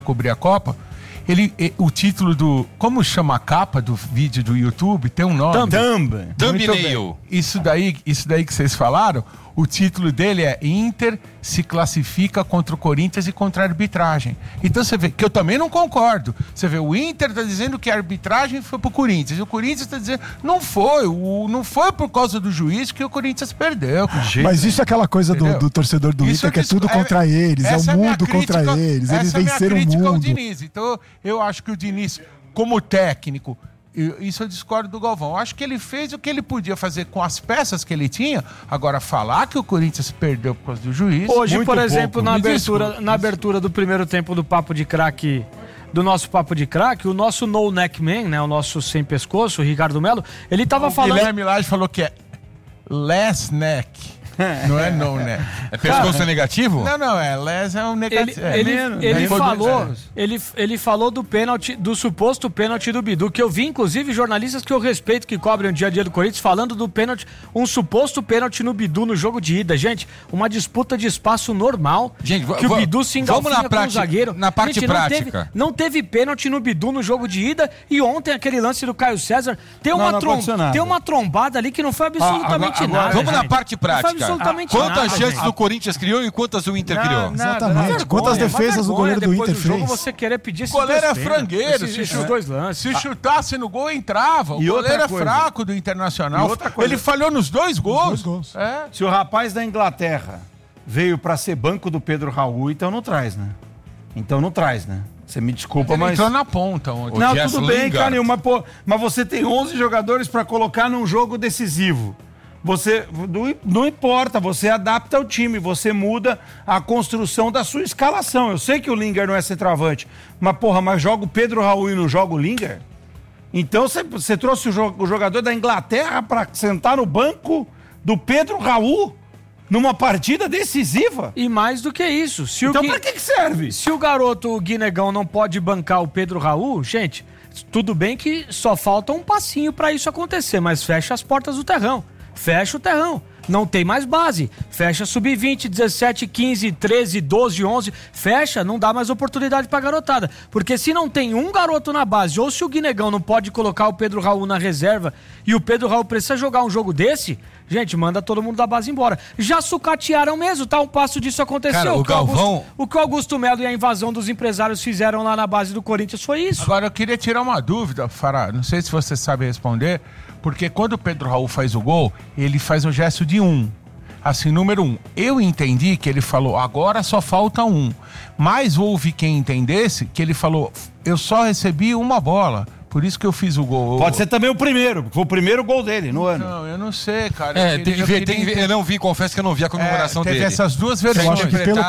cobrir a Copa, o título do... Como chama a capa do vídeo do YouTube? Tem um nome. Thumbnail. Isso daí que vocês falaram, o título dele é Inter se classifica contra o Corinthians e contra a arbitragem. Então você vê, que eu também não concordo. Você vê, o Inter tá dizendo que a arbitragem foi pro Corinthians, e o Corinthians tá dizendo, não foi por causa do juiz que o Corinthians perdeu. Mas isso é aquela coisa do torcedor do Inter, que é tudo contra eles, é o mundo contra eles venceram o mundo. Ao Diniz. Então eu acho que o Diniz, como técnico, isso eu discordo do Galvão. Eu acho que ele fez o que ele podia fazer com as peças que ele tinha. Agora, falar que o Corinthians perdeu por causa do juiz... Hoje, por exemplo, na abertura do primeiro tempo do Papo de Craque, do nosso Papo de Craque, o nosso No Neck Man, né, o nosso sem pescoço, o Ricardo Melo, ele tava falando... O Guilherme Lage falou que é less neck. Não é no neck. É pescoço negativo? Não, less é um negativo. Ele falou do pênalti, do suposto pênalti do Bidu, que eu vi, inclusive, jornalistas que eu respeito, que cobrem o dia a dia do Corinthians, falando do pênalti, um suposto pênalti no Bidu no jogo de ida. Gente, uma disputa de espaço normal, que o Bidu se engalfinha com o zagueiro. Na parte prática. Não teve pênalti no Bidu no jogo de ida, e ontem aquele lance do Caio César, tem uma trombada ali que não foi absolutamente nada. Vamos na parte prática. Quantas chances o Corinthians criou e quantas o Inter criou? Exatamente. Quantas defesas o goleiro do Inter fez? Jogo você querer pedir o goleiro é frangueiro. Se chutasse no gol, entrava. O goleiro é fraco do Internacional. Ele falhou nos dois gols. Se o rapaz da Inglaterra veio pra ser banco do Pedro Raul, então não traz, né? Você me desculpa, mas... entrou na ponta. Não, tudo bem, Canil, mas você tem 11 jogadores pra colocar num jogo decisivo. Você não importa, você adapta o time, você muda a construção da sua escalação. Eu sei que o Lingard não é centroavante, mas joga o Pedro Raul e não joga o Lingard? Então você trouxe o jogador da Inglaterra para sentar no banco do Pedro Raul numa partida decisiva? E mais do que isso. Então pra que serve? Se o garoto, o Guinegão, não pode bancar o Pedro Raul, gente, tudo bem que só falta um passinho para isso acontecer, mas fecha as portas do terrão. Fecha o terrão, não tem mais base, fecha sub-20, 17, 15, 13, 12, 11, fecha, não dá mais oportunidade pra garotada, porque se não tem um garoto na base, ou se o Guinegão não pode colocar o Pedro Raul na reserva, e o Pedro Raul precisa jogar um jogo desse, gente, manda todo mundo da base embora. Já sucatearam mesmo, tá? Um passo disso aconteceu. Cara, o que o Augusto Melo e a invasão dos empresários fizeram lá na base do Corinthians foi isso. Agora eu queria tirar uma dúvida, Fará, não sei se você sabe responder, porque quando o Pedro Raul faz o gol, ele faz o gesto de 1. Assim, número 1. Eu entendi que ele falou, agora só falta 1. Mas houve quem entendesse que ele falou, eu só recebi uma bola. Por isso que eu fiz o gol. Pode ser também o primeiro, foi o primeiro gol dele no ano. Não, eu não sei, cara. Eu não vi, confesso que eu não vi a comemoração dele. Teve essas duas versões. Eu acho que pelo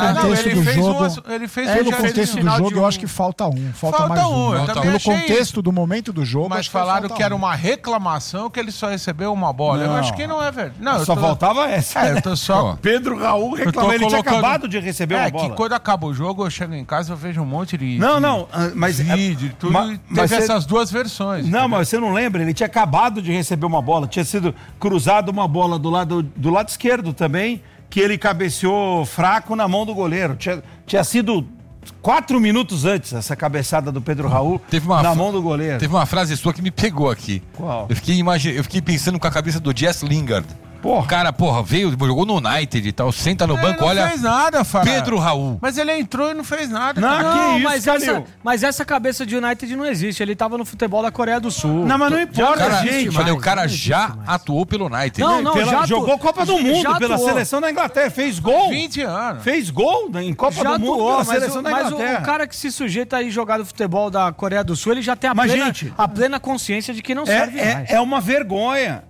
contexto do jogo, eu acho que falta um. Falta mais um. Pelo contexto do momento do jogo, mas falaram que era uma reclamação que ele só recebeu uma bola. Eu acho que não é verdade. Não, só faltava essa. Eu tô só... Pedro Raul reclamou, ele tinha acabado de receber uma bola. É que quando acaba o jogo, eu chego em casa, eu vejo um monte de mas vídeo, tudo. Teve essas duas versões. Não, mas você não lembra? Ele tinha acabado de receber uma bola, tinha sido cruzado uma bola do lado esquerdo também, que ele cabeceou fraco na mão do goleiro. Tinha sido 4 minutos antes essa cabeçada do Pedro Raul na mão do goleiro. Teve uma frase sua que me pegou aqui. Qual? Eu fiquei pensando com a cabeça do Jess Lingard. O cara, veio, jogou no United e tal, senta no banco, olha... Não fez nada, Fará. Pedro Raul. Mas ele entrou e não fez nada. Mas essa cabeça de United não existe, ele tava no futebol da Coreia do Sul. Não, mas não importa, gente. O cara já atuou pelo United. Já jogou Copa do Mundo pela seleção da Inglaterra, fez gol. 20 anos. Fez gol em Copa do Mundo pela seleção da Inglaterra. Mas o cara que se sujeita a ir jogar no futebol da Coreia do Sul, ele já tem a plena consciência de que não serve mais. É uma vergonha,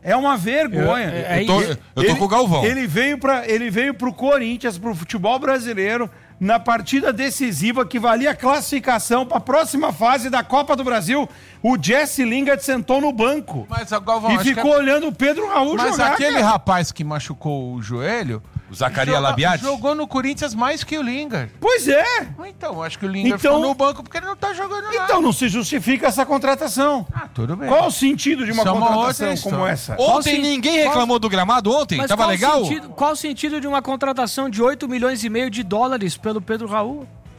Eu tô com o Galvão. Ele veio pro Corinthians, pro futebol brasileiro, na partida decisiva que valia a classificação para a próxima fase da Copa do Brasil. O Jesse Lingard sentou no banco. Mas, Galvão, e ficou olhando o Pedro Raul jogar. Mas aquele rapaz que machucou o joelho... O Zacarias Labiati? Jogou no Corinthians mais que o Lingard. Pois é. Então, acho que o Lingard ficou no banco porque ele não tá jogando nada. Então não se justifica essa contratação. Tudo bem. Qual o sentido de uma contratação como essa? Ontem ninguém reclamou do gramado ontem? Mas tava legal? Qual o sentido de uma contratação de 8 milhões e meio de dólares pelo Pedro Raul?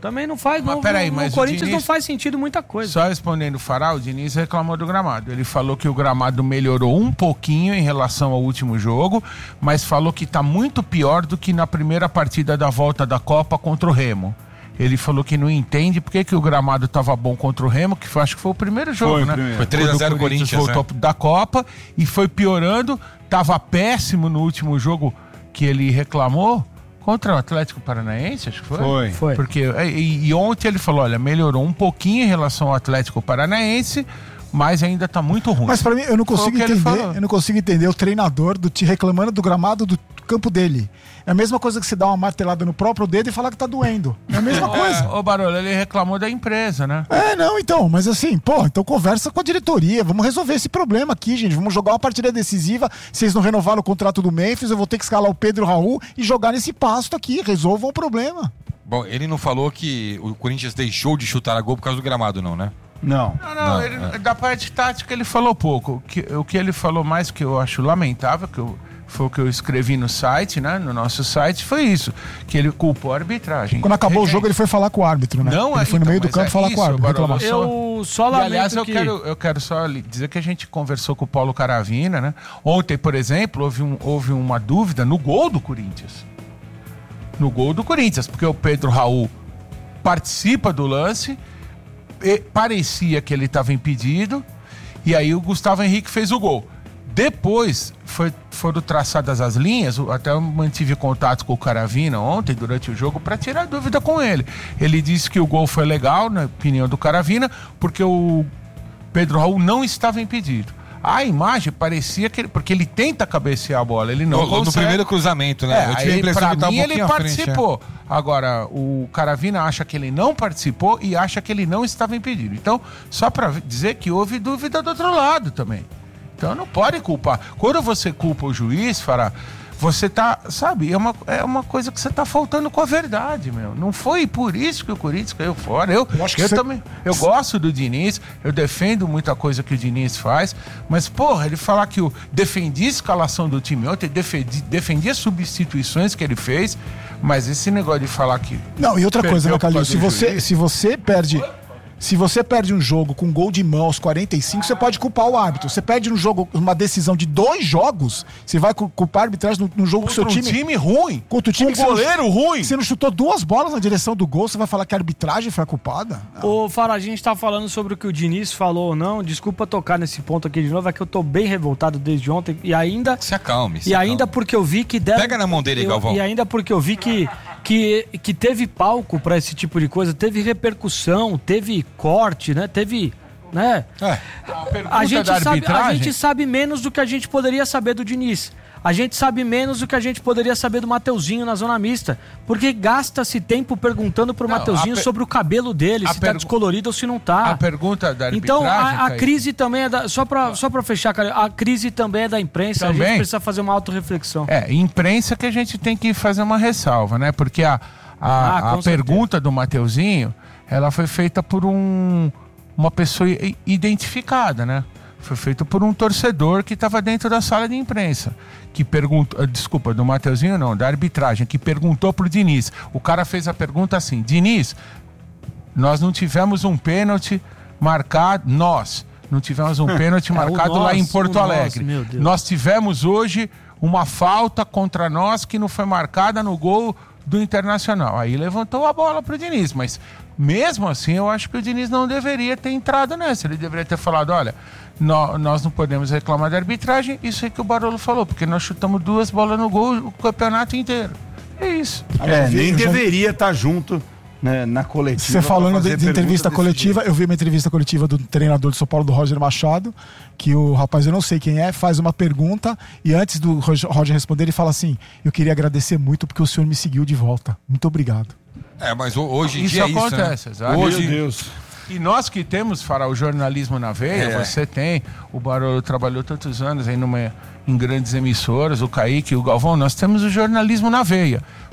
Também não faz. Mas peraí, mas o Corinthians Diniz, não faz sentido muita coisa. Só respondendo o Fará, o Diniz reclamou do gramado. Ele falou que o gramado melhorou um pouquinho em relação ao último jogo, mas falou que está muito pior do que na primeira partida da volta da Copa contra o Remo. Ele falou que não entende porque que o gramado estava bom contra o Remo, que acho que foi o primeiro jogo, né? Foi 3-0 Corinthians, voltou da Copa e foi piorando. Estava péssimo no último jogo que ele reclamou. Contra o Atlético Paranaense, acho que foi? Foi. Porque, e ontem ele falou, olha, melhorou um pouquinho em relação ao Atlético Paranaense, mas ainda tá muito ruim. Mas pra mim, eu não consigo entender o treinador reclamando do gramado do campo dele. É a mesma coisa que você dá uma martelada no próprio dedo e falar que tá doendo. É a mesma coisa. Ô Barolo, ele reclamou da empresa, né? Então, mas assim, então conversa com a diretoria, vamos resolver esse problema aqui, gente, vamos jogar uma partida decisiva, vocês não renovaram o contrato do Memphis, eu vou ter que escalar o Pedro Raul e jogar nesse pasto aqui, resolvam o problema. Bom, ele não falou que o Corinthians deixou de chutar a gol por causa do gramado, não, né? Não. Da parte tática ele falou pouco. O que ele falou mais, que eu acho lamentável, foi o que eu escrevi no site, né? No nosso site, foi isso. Que ele culpou a arbitragem. Quando acabou o jogo, ele foi falar com o árbitro, né? Ele foi no meio do campo falar com o árbitro, reclamar. Eu só lamento aliás, eu quero só dizer que a gente conversou com o Paulo Caravina, né? Ontem, por exemplo, houve uma dúvida no gol do Corinthians. No gol do Corinthians, porque o Pedro Raul participa do lance, parecia que ele estava impedido, e aí o Gustavo Henrique fez o gol. Depois foram traçadas as linhas, até eu mantive contato com o Caravina ontem, durante o jogo, para tirar dúvida com ele. Ele disse que o gol foi legal, na opinião do Caravina, porque o Pedro Raul não estava impedido. A imagem parecia que... Porque ele tenta cabecear a bola, ele não consegue. No primeiro cruzamento, né? Eu tive a impressão que tava um pouquinho à frente, participou. Agora, o Caravina acha que ele não participou e acha que ele não estava impedido. Então, só para dizer que houve dúvida do outro lado também. Então não pode culpar. Quando você culpa o juiz, Fará, você tá, sabe, é uma coisa que você tá faltando com a verdade, meu. Não foi por isso que o Corinthians caiu fora. Eu gosto do Diniz, eu defendo muita coisa que o Diniz faz, mas, porra, ele falar que eu defendi a escalação do time ontem, defendi as substituições que ele fez, mas esse negócio de falar que... Não, e outra coisa, né, Calil, se você perde um jogo com gol de mão aos 45, você pode culpar o árbitro. Você perde um jogo, uma decisão de 2 jogos, você vai culpar a arbitragem no jogo contra com o seu time. Um time ruim. Contra o time um goleiro ruim. Você não chutou 2 bolas na direção do gol, você vai falar que a arbitragem foi a culpada? Ô, Fará, a gente tá falando sobre o que o Diniz falou ou não. Desculpa tocar nesse ponto aqui de novo, é que eu tô bem revoltado desde ontem e ainda... Se acalme. Ainda porque eu vi que... Pega na mão dele, Galvão. E ainda porque eu vi que teve palco pra esse tipo de coisa, teve repercussão, teve corte, né? Teve, né? A gente sabe menos do que a gente poderia saber do Diniz. A gente sabe menos do que a gente poderia saber do Mateuzinho na zona mista. Porque gasta-se tempo perguntando pro Mateuzinho sobre o cabelo dele, se tá descolorido ou se não tá. A pergunta da arbitragem... Então, a crise também é da... Só pra fechar, cara, a crise também é da imprensa. Também? A gente precisa fazer uma autorreflexão. Imprensa que a gente tem que fazer uma ressalva, né? Porque a pergunta do Mateuzinho, ela foi feita por uma pessoa identificada, né? Foi feito por um torcedor que estava dentro da sala de imprensa, que perguntou, desculpa, do Mateuzinho não, da arbitragem, que perguntou pro Diniz. O cara fez a pergunta assim: Diniz, nós não tivemos um pênalti marcado, marcado lá em Porto Alegre. Nós tivemos hoje uma falta contra nós que não foi marcada no gol do Internacional. Aí levantou a bola pro Diniz, mas mesmo assim eu acho que o Diniz não deveria ter entrado nessa. Ele deveria ter falado, olha, nós não podemos reclamar da arbitragem, isso aí que o Barolo falou, porque nós chutamos 2 bolas no gol o campeonato inteiro. É isso. Nem deveria estar junto, né, na coletiva. Você falando de entrevista coletiva, eu vi uma entrevista coletiva do treinador de São Paulo, do Roger Machado, que o rapaz, eu não sei quem é, faz uma pergunta e antes do Roger responder, ele fala assim: eu queria agradecer muito porque o senhor me seguiu de volta. Muito obrigado. Mas hoje em isso dia acontece, isso, né? Hoje, meu Deus. E nós que temos, Fará, o jornalismo na veia, você tem, o Barolo trabalhou tantos anos aí em grandes emissoras, o Kaique, o Galvão, nós temos o jornalismo na veia.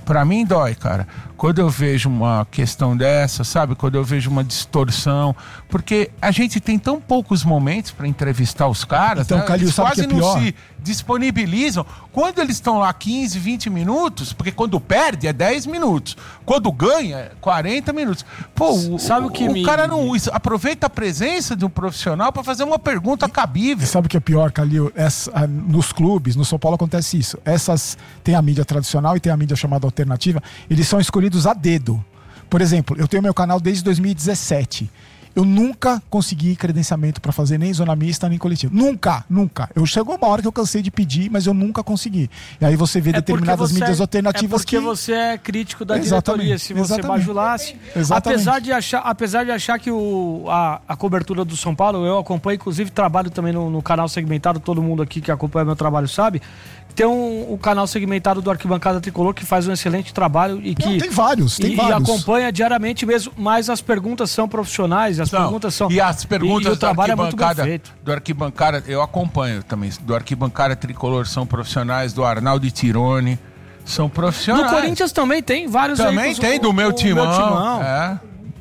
Pra mim dói, cara. Quando eu vejo uma questão dessa, sabe? Quando eu vejo uma distorção. Porque a gente tem tão poucos momentos pra entrevistar os caras, então, né? Calil, Eles sabe quase que é não pior? se disponibilizam. Quando eles estão lá 15, 20 minutos, porque quando perde é 10 minutos. Quando ganha é 40 minutos. Pô, Sabe o que o me- cara não aproveita a presença de um profissional pra fazer uma pergunta cabível. Sabe o que é pior, Calil? Nos clubes, no São Paulo acontece isso. Tem a mídia tradicional e tem a mídia chamada alternativa. Eles são escolhidos a dedo. Por exemplo, eu tenho meu canal desde 2017. Eu nunca consegui credenciamento pra fazer nem zona mista, nem coletivo. Nunca. Chegou uma hora que eu cansei de pedir, mas eu nunca consegui. E aí você vê determinadas mídias alternativas porque você é crítico da Exatamente, diretoria. Se você exatamente. bajulasse... Exatamente. Apesar de achar que a cobertura do São Paulo, eu acompanho, inclusive trabalho também no canal segmentado, todo mundo aqui que acompanha meu trabalho sabe, tem um canal segmentado do Arquibancada Tricolor que faz um excelente trabalho e que... Não, tem vários. E acompanha diariamente mesmo, mas as perguntas são profissionais, E as perguntas e o trabalho é muito bem feito. do Arquibancada, eu acompanho também, do Arquibancada Tricolor são profissionais, do Arnaldo Tirone, são profissionais. No Corinthians também tem vários Também aí. tem, do meu timão. É.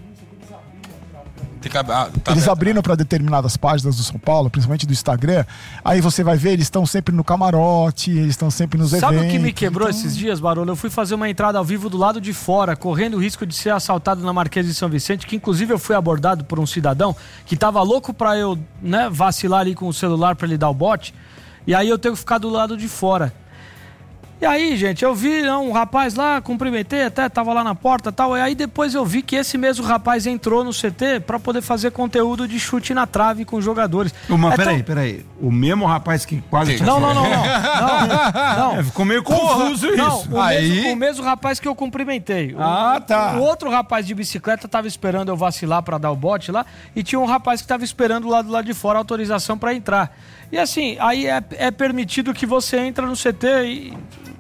Eles abriram para determinadas páginas do São Paulo, principalmente do Instagram. Aí você vai ver, eles estão sempre no camarote, eles estão sempre nos eventos. Sabe o que me quebrou esses dias, Barolo? Eu fui fazer uma entrada ao vivo do lado de fora, correndo o risco de ser assaltado na Marquesa de São Vicente, que inclusive eu fui abordado por um cidadão que tava louco pra eu, vacilar ali com o celular pra ele dar o bote. E aí eu tenho que ficar do lado de fora. E aí, gente, eu vi um rapaz lá, cumprimentei, até tava lá na porta e tal. E aí depois eu vi que esse mesmo rapaz entrou no CT pra poder fazer conteúdo de chute na trave com os jogadores. Mas peraí. O mesmo rapaz que quase... Não. Ficou meio confuso Não, isso. o mesmo rapaz que eu cumprimentei. Tá. O outro rapaz de bicicleta tava esperando eu vacilar pra dar o bote lá e tinha um rapaz que tava esperando lá do lado de fora a autorização pra entrar. E assim, aí é permitido que você entra no CT e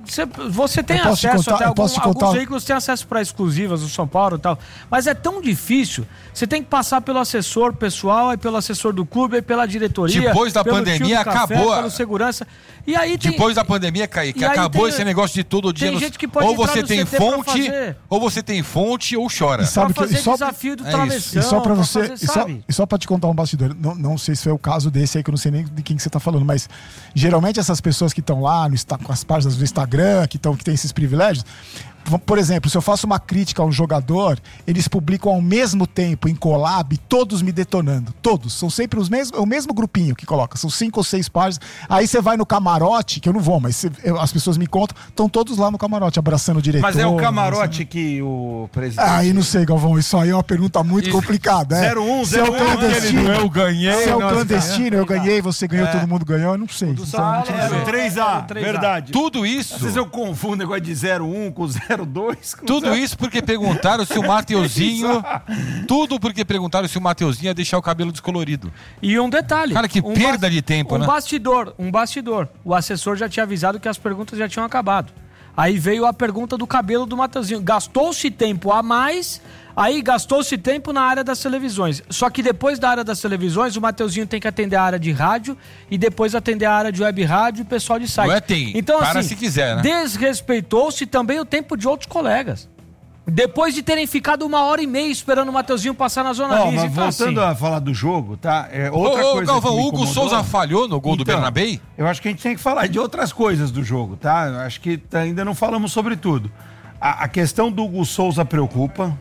você tem acesso até alguns veículos têm acesso para exclusivas do São Paulo e tal, mas é tão difícil. Você tem que passar pelo assessor pessoal, aí pelo assessor do clube, aí pela diretoria. Depois da pelo pandemia tio do café, acabou. pelo segurança. E aí Depois da pandemia, que acabou esse negócio de todo dia. Tem gente que pode ou entrar você no tem CT pra fonte, fazer. ou você tem fonte ou chora. Sabe Pra que- fazer e só- desafio do é travessão. E só pra pra você. fazer, sabe? E só pra te contar um bastidor. Não sei se foi o caso desse aí, que eu não sei nem de quem que você tá falando, mas geralmente essas pessoas que estão lá com as páginas do Instagram, que tem esses privilégios. Por exemplo, se eu faço uma crítica a um jogador, eles publicam ao mesmo tempo em collab, todos me detonando. Todos. São sempre o mesmo grupinho que coloca. São 5 ou 6 páginas. Aí você vai no camarote, que eu não vou, mas as pessoas me contam, estão todos lá no camarote, abraçando o diretor. Mas é o camarote que o presidente... Aí não sei, Galvão. Isso aí é uma pergunta muito complicada. 0-1, Se é o clandestino, Eu ganhei. se é o nós clandestino, eu ganhei, você ganhou, todo mundo ganhou, eu não sei. Era o 3A, 3A. verdade. Tudo Às isso. vezes eu confundo o negócio de 0-1 com 0-2. com Tudo isso porque perguntaram se o Mateuzinho. Tudo porque perguntaram se o Mateuzinho ia deixar o cabelo descolorido. E um detalhe. Cara, que perda de tempo, né? Um bastidor. O assessor já tinha avisado que as perguntas já tinham acabado. Aí veio a pergunta do cabelo do Mateuzinho. Gastou-se tempo a mais, aí gastou-se tempo na área das televisões. Só que depois da área das televisões, o Mateuzinho tem que atender a área de rádio e depois atender a área de web rádio e pessoal de site. Não é tem, Então, para assim, se quiser, né? Desrespeitou-se também o tempo de outros colegas. Depois de terem ficado 1h30 esperando o Mateuzinho passar na zona Ó, lisa. mas Então, voltando assim, a falar do jogo, tá? Outra Ô, coisa Galvão, que me o Hugo incomodou- Souza falhou no gol do Então, Bernabéu? Eu acho que a gente tem que falar de outras coisas do jogo, tá? Eu acho que ainda não falamos sobre tudo. A questão do Hugo Souza preocupa.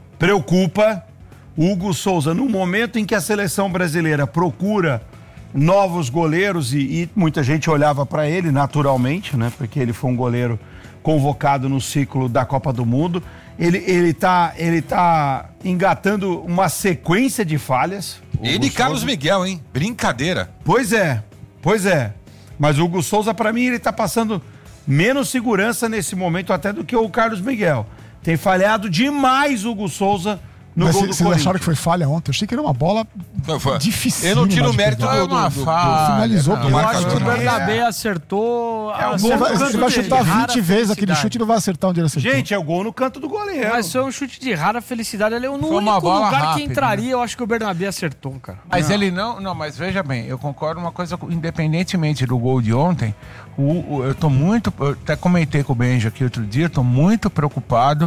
O Hugo Souza, no momento em que a seleção brasileira procura novos goleiros e muita gente olhava para ele naturalmente, né? Porque ele foi um goleiro convocado no ciclo da Copa do Mundo. Ele tá engatando uma sequência de falhas. Ele e Carlos Miguel, hein? Brincadeira. Pois é. Mas o Hugo Souza, pra mim, ele tá passando menos segurança nesse momento até do que o Carlos Miguel. Tem falhado demais o Hugo Souza no Mas gol do vocês acharam que foi falha ontem? Eu achei que era uma bola difícil. Eu não tiro o mérito finalizou. do Eu acho que o marcador. Bernabé acertou. Você vai chutar 20 vezes aquele chute e não vai acertar onde ele acertou. Gente, é o gol no canto do goleiro. Mas foi um chute de rara felicidade. Ele é no Foi uma único bola lugar rápida, que entraria, eu acho que o Bernabé acertou, cara. Mas ele não, mas veja bem, eu concordo uma coisa, independentemente do gol de ontem, eu tô muito, eu até comentei com o Benja aqui outro dia, eu tô muito preocupado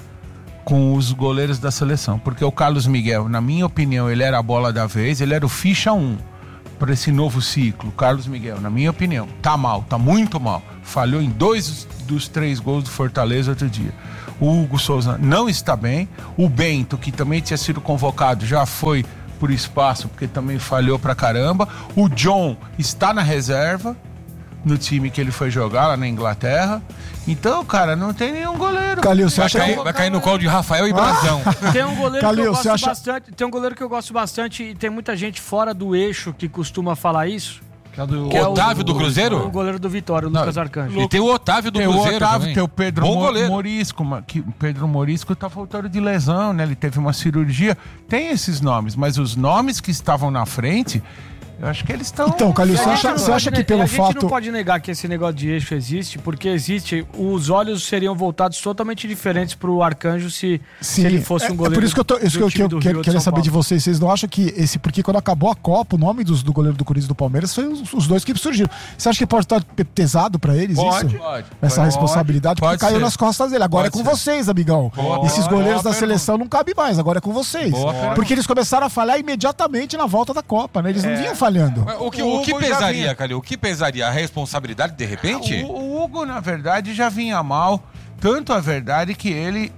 com os goleiros da seleção, porque o Carlos Miguel, na minha opinião, ele era a bola da vez, ele era o ficha 1 para esse novo ciclo. Carlos Miguel, na minha opinião, tá mal, tá muito mal. Falhou em 2 dos 3 gols do Fortaleza outro dia. O Hugo Souza não está bem. O Bento, que também tinha sido convocado, já foi por espaço, porque também falhou pra caramba. O John está na reserva no time que ele foi jogar lá na Inglaterra. Então, cara, não tem nenhum goleiro. Calil, você acha que... Vai cair no colo de Rafael e Brazão. Tem um goleiro Calil, que eu você gosto acha- bastante. Tem um goleiro que eu gosto bastante e tem muita gente fora do eixo que costuma falar isso. Que é o Otávio do Cruzeiro? O goleiro do Vitória, o Lucas Arcanjo. E tem o Otávio do Tem o Cruzeiro Otávio, também. tem o Pedro Bom goleiro. Morisco, que o Pedro Morisco tá voltando de lesão, né? Ele teve uma cirurgia. Tem esses nomes, mas os nomes que estavam na frente, eu acho que eles estão... Então, Calil, você A acha, gente você acha que pelo a gente fato... não pode negar que esse negócio de eixo existe, porque existe, os olhos seriam voltados totalmente diferentes pro Arcanjo se ele fosse um goleiro. É por isso que eu, tô, isso do que eu time do Rio quero de São saber de Paulo. vocês. Vocês não acham que porque quando acabou a Copa, o nome do goleiro do Corinthians e do Palmeiras foi os dois que surgiram. Você acha que pode estar pesado pra eles isso? Essa responsabilidade, porque pode caiu ser. nas costas dele. Agora Pode é com ser. vocês, amigão. Esses goleiros da boa seleção não cabem mais, agora é com vocês. Porque eles começaram a falhar imediatamente na volta da Copa, né? Eles não vinham falhando. Mas O que O Hugo já pesaria, vinha. Calil? O que pesaria? A responsabilidade, de repente? O Hugo, na verdade, já vinha mal. Tanto a verdade que ele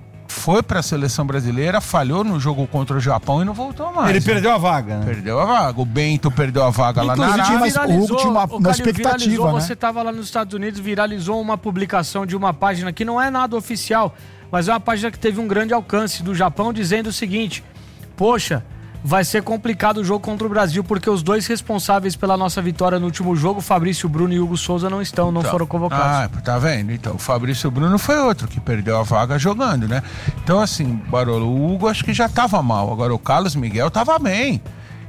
foi pra seleção brasileira, falhou no jogo contra o Japão e não voltou mais. Ele perdeu a vaga, né? Perdeu a vaga. O Bento perdeu a vaga lá na Inclusive, Arábia. mas o Hugo tinha uma Calil, expectativa, viralizou, né? Você estava lá nos Estados Unidos, viralizou uma publicação de uma página que não é nada oficial, mas é uma página que teve um grande alcance do Japão, dizendo o seguinte: poxa, vai ser complicado o jogo contra o Brasil, porque os dois responsáveis pela nossa vitória no último jogo, Fabrício Bruno e Hugo Souza, não foram convocados. Ah, tá vendo? Então, o Fabrício Bruno foi outro que perdeu a vaga jogando, né? Então, assim, Barolo, o Hugo acho que já tava mal. Agora, o Carlos Miguel tava bem.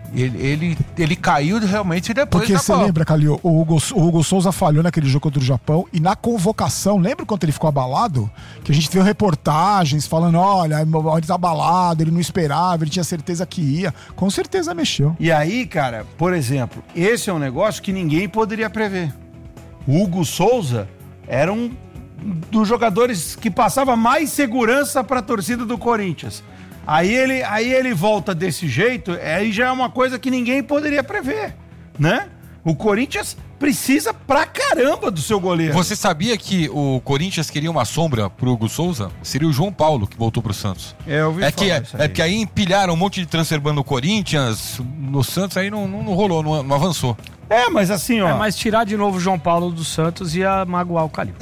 Ele caiu realmente depois Porque da você Copa. lembra, Calil, o Hugo Souza falhou naquele jogo contra o Japão e na convocação, lembra quando ele ficou abalado? Que a gente viu reportagens falando, olha, ele tá abalado, ele não esperava, ele tinha certeza que ia. Com certeza mexeu. E aí, cara, por exemplo, esse é um negócio que ninguém poderia prever. O Hugo Souza era um dos jogadores que passava mais segurança para a torcida do Corinthians. Aí ele volta desse jeito, aí já é uma coisa que ninguém poderia prever, né? O Corinthians precisa pra caramba do seu goleiro. Você sabia que o Corinthians queria uma sombra pro Hugo Souza? Seria o João Paulo que voltou pro Santos. Eu ouvi falar isso aí. É que aí empilharam um monte de transfer no Corinthians, no Santos aí não rolou, não avançou. É, mas assim, ó... Mas tirar de novo o João Paulo dos Santos ia magoar o Calil.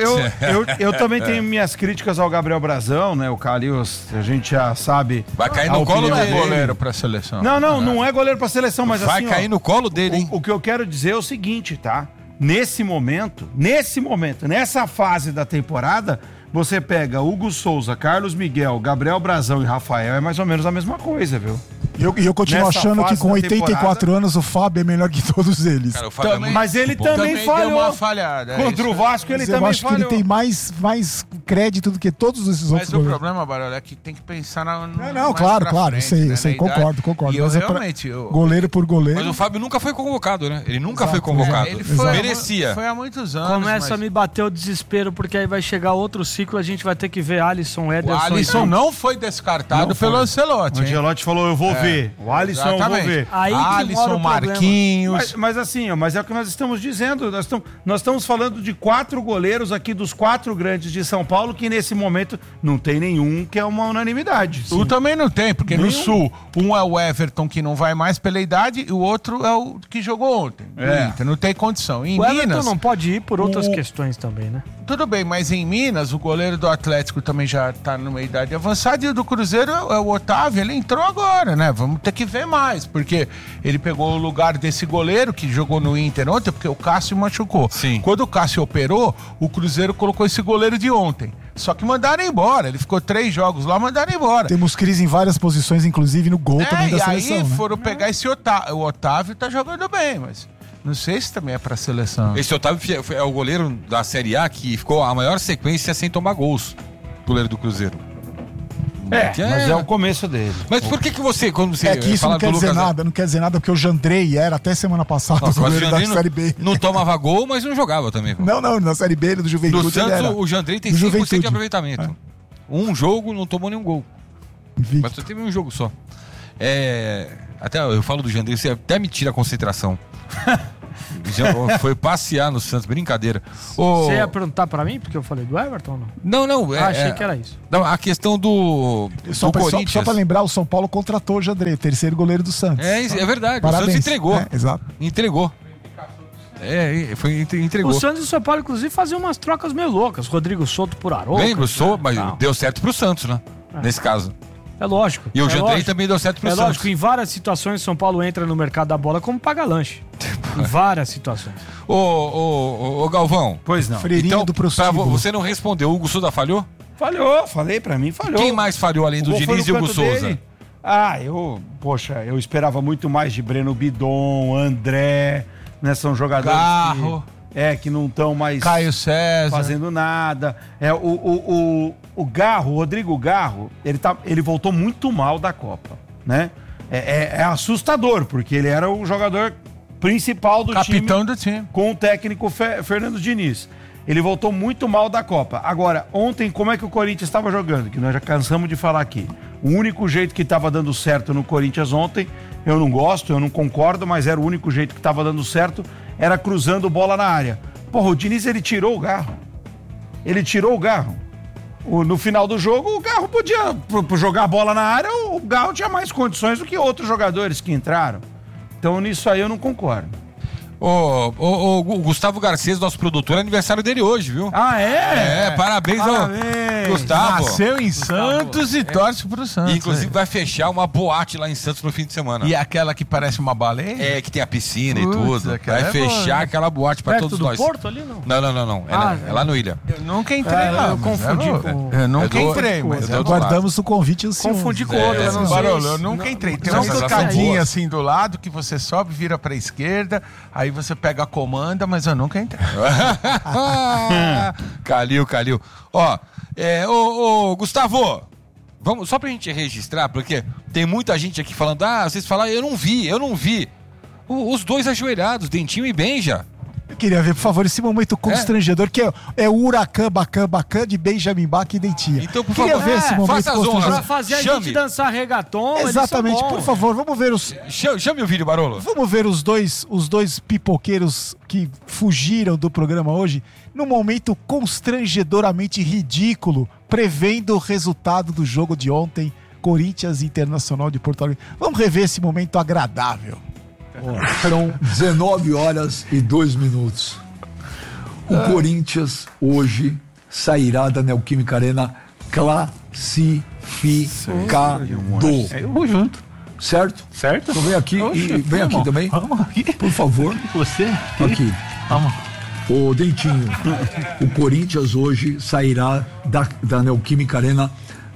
Eu também tenho minhas críticas ao Gabriel Brazão, né? O Calil, a gente já sabe... Vai cair a no colo opinião dele. Goleiro pra seleção. Não é goleiro pra seleção, mas Vai assim, cair no colo dele, hein? O que eu quero dizer é o seguinte, tá? Nesse momento, nessa fase da temporada, você pega Hugo Souza, Carlos Miguel, Gabriel Brazão e Rafael, é mais ou menos a mesma coisa, viu? E eu continuo Nessa achando que fase com da 84 anos o Fábio é melhor que todos eles. Cara, o Fábio é muito Mas ele bom. também deu falhou. uma falhada. Contra o Vasco, ele Mas eu também acho que falhou. ele tem mais crédito do que todos esses Mas outros o goleiros. problema, Barolo, é que tem que pensar Não, mais claro, pra claro, frente, eu sei, né, na idade. concordo. E eu Mas é pra- realmente... goleiro por goleiro. Mas o Fábio nunca foi convocado, né? Ele nunca foi Exato, convocado. Ele foi, Merecia. Foi há muitos anos. Começa a mas me bater o desespero, porque aí vai chegar outro ciclo, a gente vai ter que ver Alisson, o Ederson... Alisson e- não foi descartado pelo Ancelotti. O hein? Ancelotti falou, eu vou ver. O Alisson, eu vou Exatamente. ver. Aí que mora Alisson, o problema. Marquinhos... Mas assim, ó, mas é o que nós estamos dizendo. Nós estamos falando de 4 goleiros aqui dos 4 grandes de São Paulo, que nesse momento não tem nenhum que é uma unanimidade. Tu também não tem, porque no Sul, um é o Everton, que não vai mais pela idade, e o outro é o que jogou ontem. É. Inter, não tem condição. Em O Everton Minas, não pode ir por outras o- questões também, né? tudo bem, mas em Minas, o goleiro do Atlético também já tá numa idade avançada, e o do Cruzeiro é o Otávio, ele entrou agora, né? Vamos ter que ver mais, porque ele pegou o lugar desse goleiro que jogou no Inter ontem, porque o Cássio machucou. Sim. Quando o Cássio operou, o Cruzeiro colocou esse goleiro de ontem. Só que mandaram embora. Ele ficou 3 jogos lá, mandaram embora. Temos crise em várias posições, inclusive no gol também da seleção. E aí né? foram pegar esse Otávio. O Otávio tá jogando bem, mas não sei se também é pra seleção. Esse Otávio é o goleiro da Série A que ficou a maior sequência sem tomar gols. Goleiro do Cruzeiro. Mas é o começo dele. Mas por que você, quando você É que isso fala não quer do dizer Lucas... nada, não quer dizer nada, porque o Jandrei era até semana passada Nossa, o mas o goleiro da Jandrei Série B. não tomava gol, mas não jogava também. Pô. Não, na Série B, do Juventude No ele Santos, era. o Jandrei tem Do 100% Juventude. de aproveitamento. Um jogo, não tomou nenhum gol. Invicto. Mas só teve um jogo só. Até eu falo do Jandrei, você até me tira a concentração. Já foi passear no Santos, brincadeira. Você ia perguntar pra mim, porque eu falei do Everton ou não? Não. Achei que era isso. Não, a questão do Corinthians. Só pra lembrar, o São Paulo contratou o Jandrei, o terceiro goleiro do Santos. É verdade, Parabéns. o Santos entregou. Exato. Entregou. Entregou. O Santos e o São Paulo, inclusive, faziam umas trocas meio loucas. Rodrigo Souto por Arouca. Lembro, mas Não. deu certo pro Santos, né? Nesse caso. É lógico. E o Jandrei lógico. também deu certo pro É Santos. lógico, em várias situações, São Paulo entra no mercado da bola como paga-lanche. Em várias situações. Ô, Galvão. Pois não. Freirinho Então, do prostíbulo. você não respondeu. O Hugo Souza falhou? Falhou, falei pra mim, falhou. Quem mais falhou além do O gol foi Diniz no e Hugo canto Souza? dele. Eu esperava muito mais de Breno Bidon, André, né? São jogadores Garro. que não estão mais Caio César. fazendo nada. O Garro, o Rodrigo Garro, ele voltou muito mal da Copa, né? É assustador, porque ele era o jogador principal do Capitão time do time. com o técnico Fernando Diniz. Ele voltou muito mal da Copa. Agora, ontem, como é que o Corinthians estava jogando? Que nós já cansamos de falar aqui. O único jeito que estava dando certo no Corinthians ontem, eu não gosto, eu não concordo, mas era o único jeito que estava dando certo, era cruzando bola na área. Porra, o Diniz, ele tirou o Garro. No final do jogo, o Garro podia jogar a bola na área, o Garro tinha mais condições do que outros jogadores que entraram. Então, nisso aí eu não concordo. O Gustavo Garcês, nosso produtor, é aniversário dele hoje, viu? Ah, é? Parabéns ao Gustavo. Nasceu em Santos e torce pro Santos. E, inclusive, vai fechar uma boate lá em Santos no fim de semana. E aquela que parece uma baleia? Que tem a piscina Putz, e tudo. aquela Vai é fechar boa, né? aquela boate pra Perto todos do nós. Porto ali, não? Não. É lá no Ilha. Eu nunca entrei lá. eu mas confundi é com- Eu nunca É do- entrei, mas é é do outro Guardamos o convite ansioso. Confundi com outro. eu não sei Barolo, se- eu nunca entrei. Tem não uma sei se escadinha boa. assim do lado que você sobe, vira pra esquerda, aí você pega a comanda, mas eu nunca entrei. Calil. Gustavo, vamos, só pra gente registrar, porque tem muita gente aqui falando, vocês falaram, eu não vi. Os dois ajoelhados, Dentinho e Benja. Eu queria ver, por favor, esse momento constrangedor, que é o Huracan Bacã de Benjamin Bach e Dentinha. Então, por Queria favor, ver esse momento faça as honras. constrangedor. Pra fazer a Chame. gente dançar reggaeton, eles são Exatamente, bons. por favor, vamos ver Chame o vídeo, Barolo. Vamos ver os dois pipoqueiros que fugiram do programa hoje num momento constrangedoramente ridículo, prevendo o resultado do jogo de ontem, Corinthians Internacional de Porto Alegre. Vamos rever esse momento agradável. São 19h02. O Corinthians hoje sairá da Neoquímica Arena classificado. Eu vou junto. Certo? Certo? Então vem aqui Oxe, vem aqui vamos. também, Vamos aqui. por favor. Você? Aqui. Vamos. Ô Dentinho, o Corinthians hoje sairá da Neoquímica Arena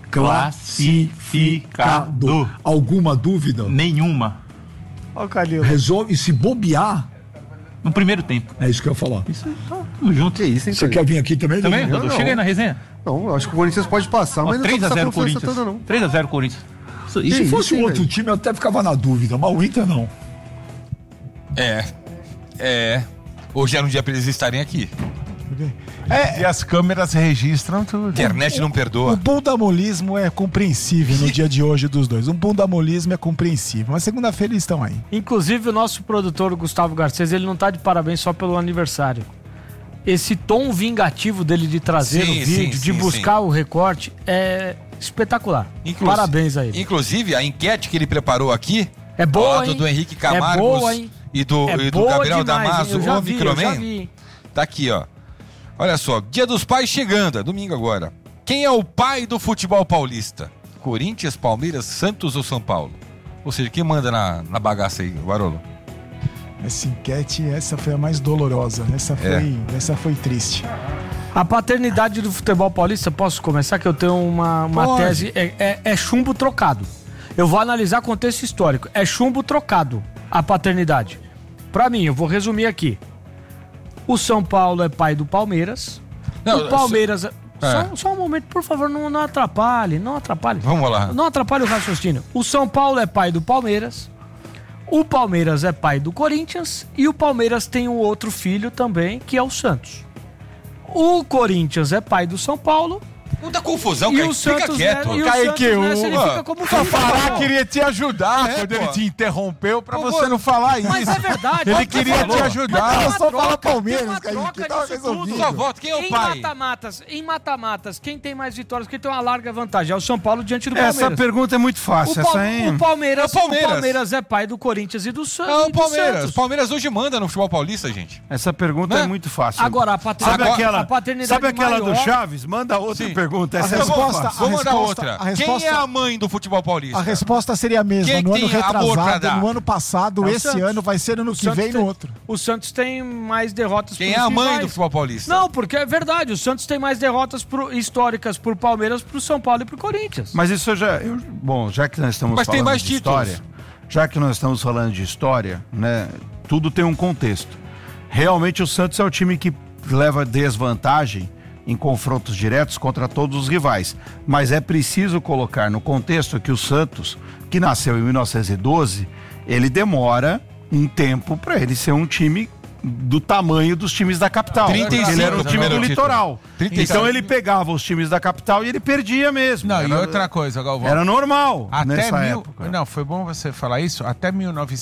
classificado. Alguma dúvida? Nenhuma. Ó o Calil. Resolve, se bobear, No primeiro tempo. é isso que eu ia falar. Isso, tamo junto. Que isso, hein, Você quer vir aqui também? Também, Dentinho? Rodolfo? Chega aí na resenha. Não, eu acho que o Corinthians pode passar, mas não precisa 3x0 confiança Corinthians. toda, não. 3x0 Corinthians. Isso, Se isso, fosse hein, outro velho? time, eu até ficava na dúvida, mas o Inter não. Hoje era um dia pra eles estarem aqui. E as câmeras registram tudo. Internet não O perdoa. bundamolismo é compreensível no dia de hoje dos dois. Um bundamolismo é compreensível. Mas segunda-feira eles estão aí. Inclusive, o nosso produtor, o Gustavo Garcês, ele não tá de parabéns só pelo aniversário. Esse tom vingativo dele de trazer Sim, o vídeo, sim, de sim, buscar o recorte, é espetacular. Parabéns a ele. Inclusive, a enquete que ele preparou aqui, É boa, ao lado hein? do Henrique É Camargos boa, hein? e do boa Gabriel demais, hein? Damaso, Eu já o vi, eu já Microman, vi. tá aqui, ó. Olha só, Dia dos Pais chegando, é domingo agora. Quem é o pai do futebol paulista? Corinthians, Palmeiras, Santos ou São Paulo? Ou seja, quem manda na bagaça aí, Barolo? Essa enquete, essa foi a mais dolorosa. Essa foi triste. A paternidade do futebol paulista, posso começar? Que eu tenho uma tese, é chumbo trocado. Eu vou analisar contexto histórico. É chumbo trocado a paternidade. Pra mim, eu vou resumir aqui. O São Paulo é pai do Palmeiras. Não, o Palmeiras... Só um momento, por favor, não atrapalhe. Vamos lá. Não atrapalhe o raciocínio. O São Paulo é pai do Palmeiras. O Palmeiras é pai do Corinthians. E o Palmeiras tem um outro filho também, que é o Santos. O Corinthians é pai do São Paulo. Não dá confusão, E Kaique. o Santos, Fica quieto. né, e o Santos, ele fica como Pará queria te ajudar quando ele te interrompeu pra você não falar isso. Mas é verdade. Ele queria te ajudar. Eu só falo Tem Palmeiras, uma Kaique, troca tá disso resolvido. tudo. Só voto. Quem é o pai? Em mata-matas, quem tem mais vitórias, quem tem uma larga vantagem? É o São Paulo diante do Palmeiras. Essa pergunta é muito fácil. O Palmeiras, É o Palmeiras. o Palmeiras é pai do Corinthians e do Santos. É o Palmeiras. O Palmeiras hoje manda no futebol paulista, gente. Essa pergunta Né? é muito fácil. Agora, a Sabe paternidade aquela maior... do Chaves? Manda outra Sim. pergunta. A Essa resposta- Vamos mandar resposta- outra. a resposta- Quem é a mãe do futebol paulista? A resposta seria a mesma. Quem No ano tem amor pra retrasado, dar? no ano passado, É o esse Santos. ano vai ser no que Santos vem no tem- outro. O Santos tem mais derrotas Quem é pros a mãe rivais. do futebol paulista? Não, porque é verdade. O Santos tem mais derrotas históricas pro Palmeiras, pro São Paulo e pro Corinthians. Mas isso bom, já que nós estamos Mas tem falando mais de títulos. história, já que nós estamos falando de história, né, tudo tem um contexto. Realmente o Santos é o time que leva desvantagem em confrontos diretos contra todos os rivais. Mas é preciso colocar no contexto que o Santos, que nasceu em 1912, ele demora um tempo para ele ser um time do tamanho dos times da capital. 35 Ele era um time primeiro do título. litoral. 35. Então ele pegava os times da capital e ele perdia mesmo. Não, e Era- outra coisa, Galvão. Era normal nessa Até época. Não, foi bom você falar isso. Até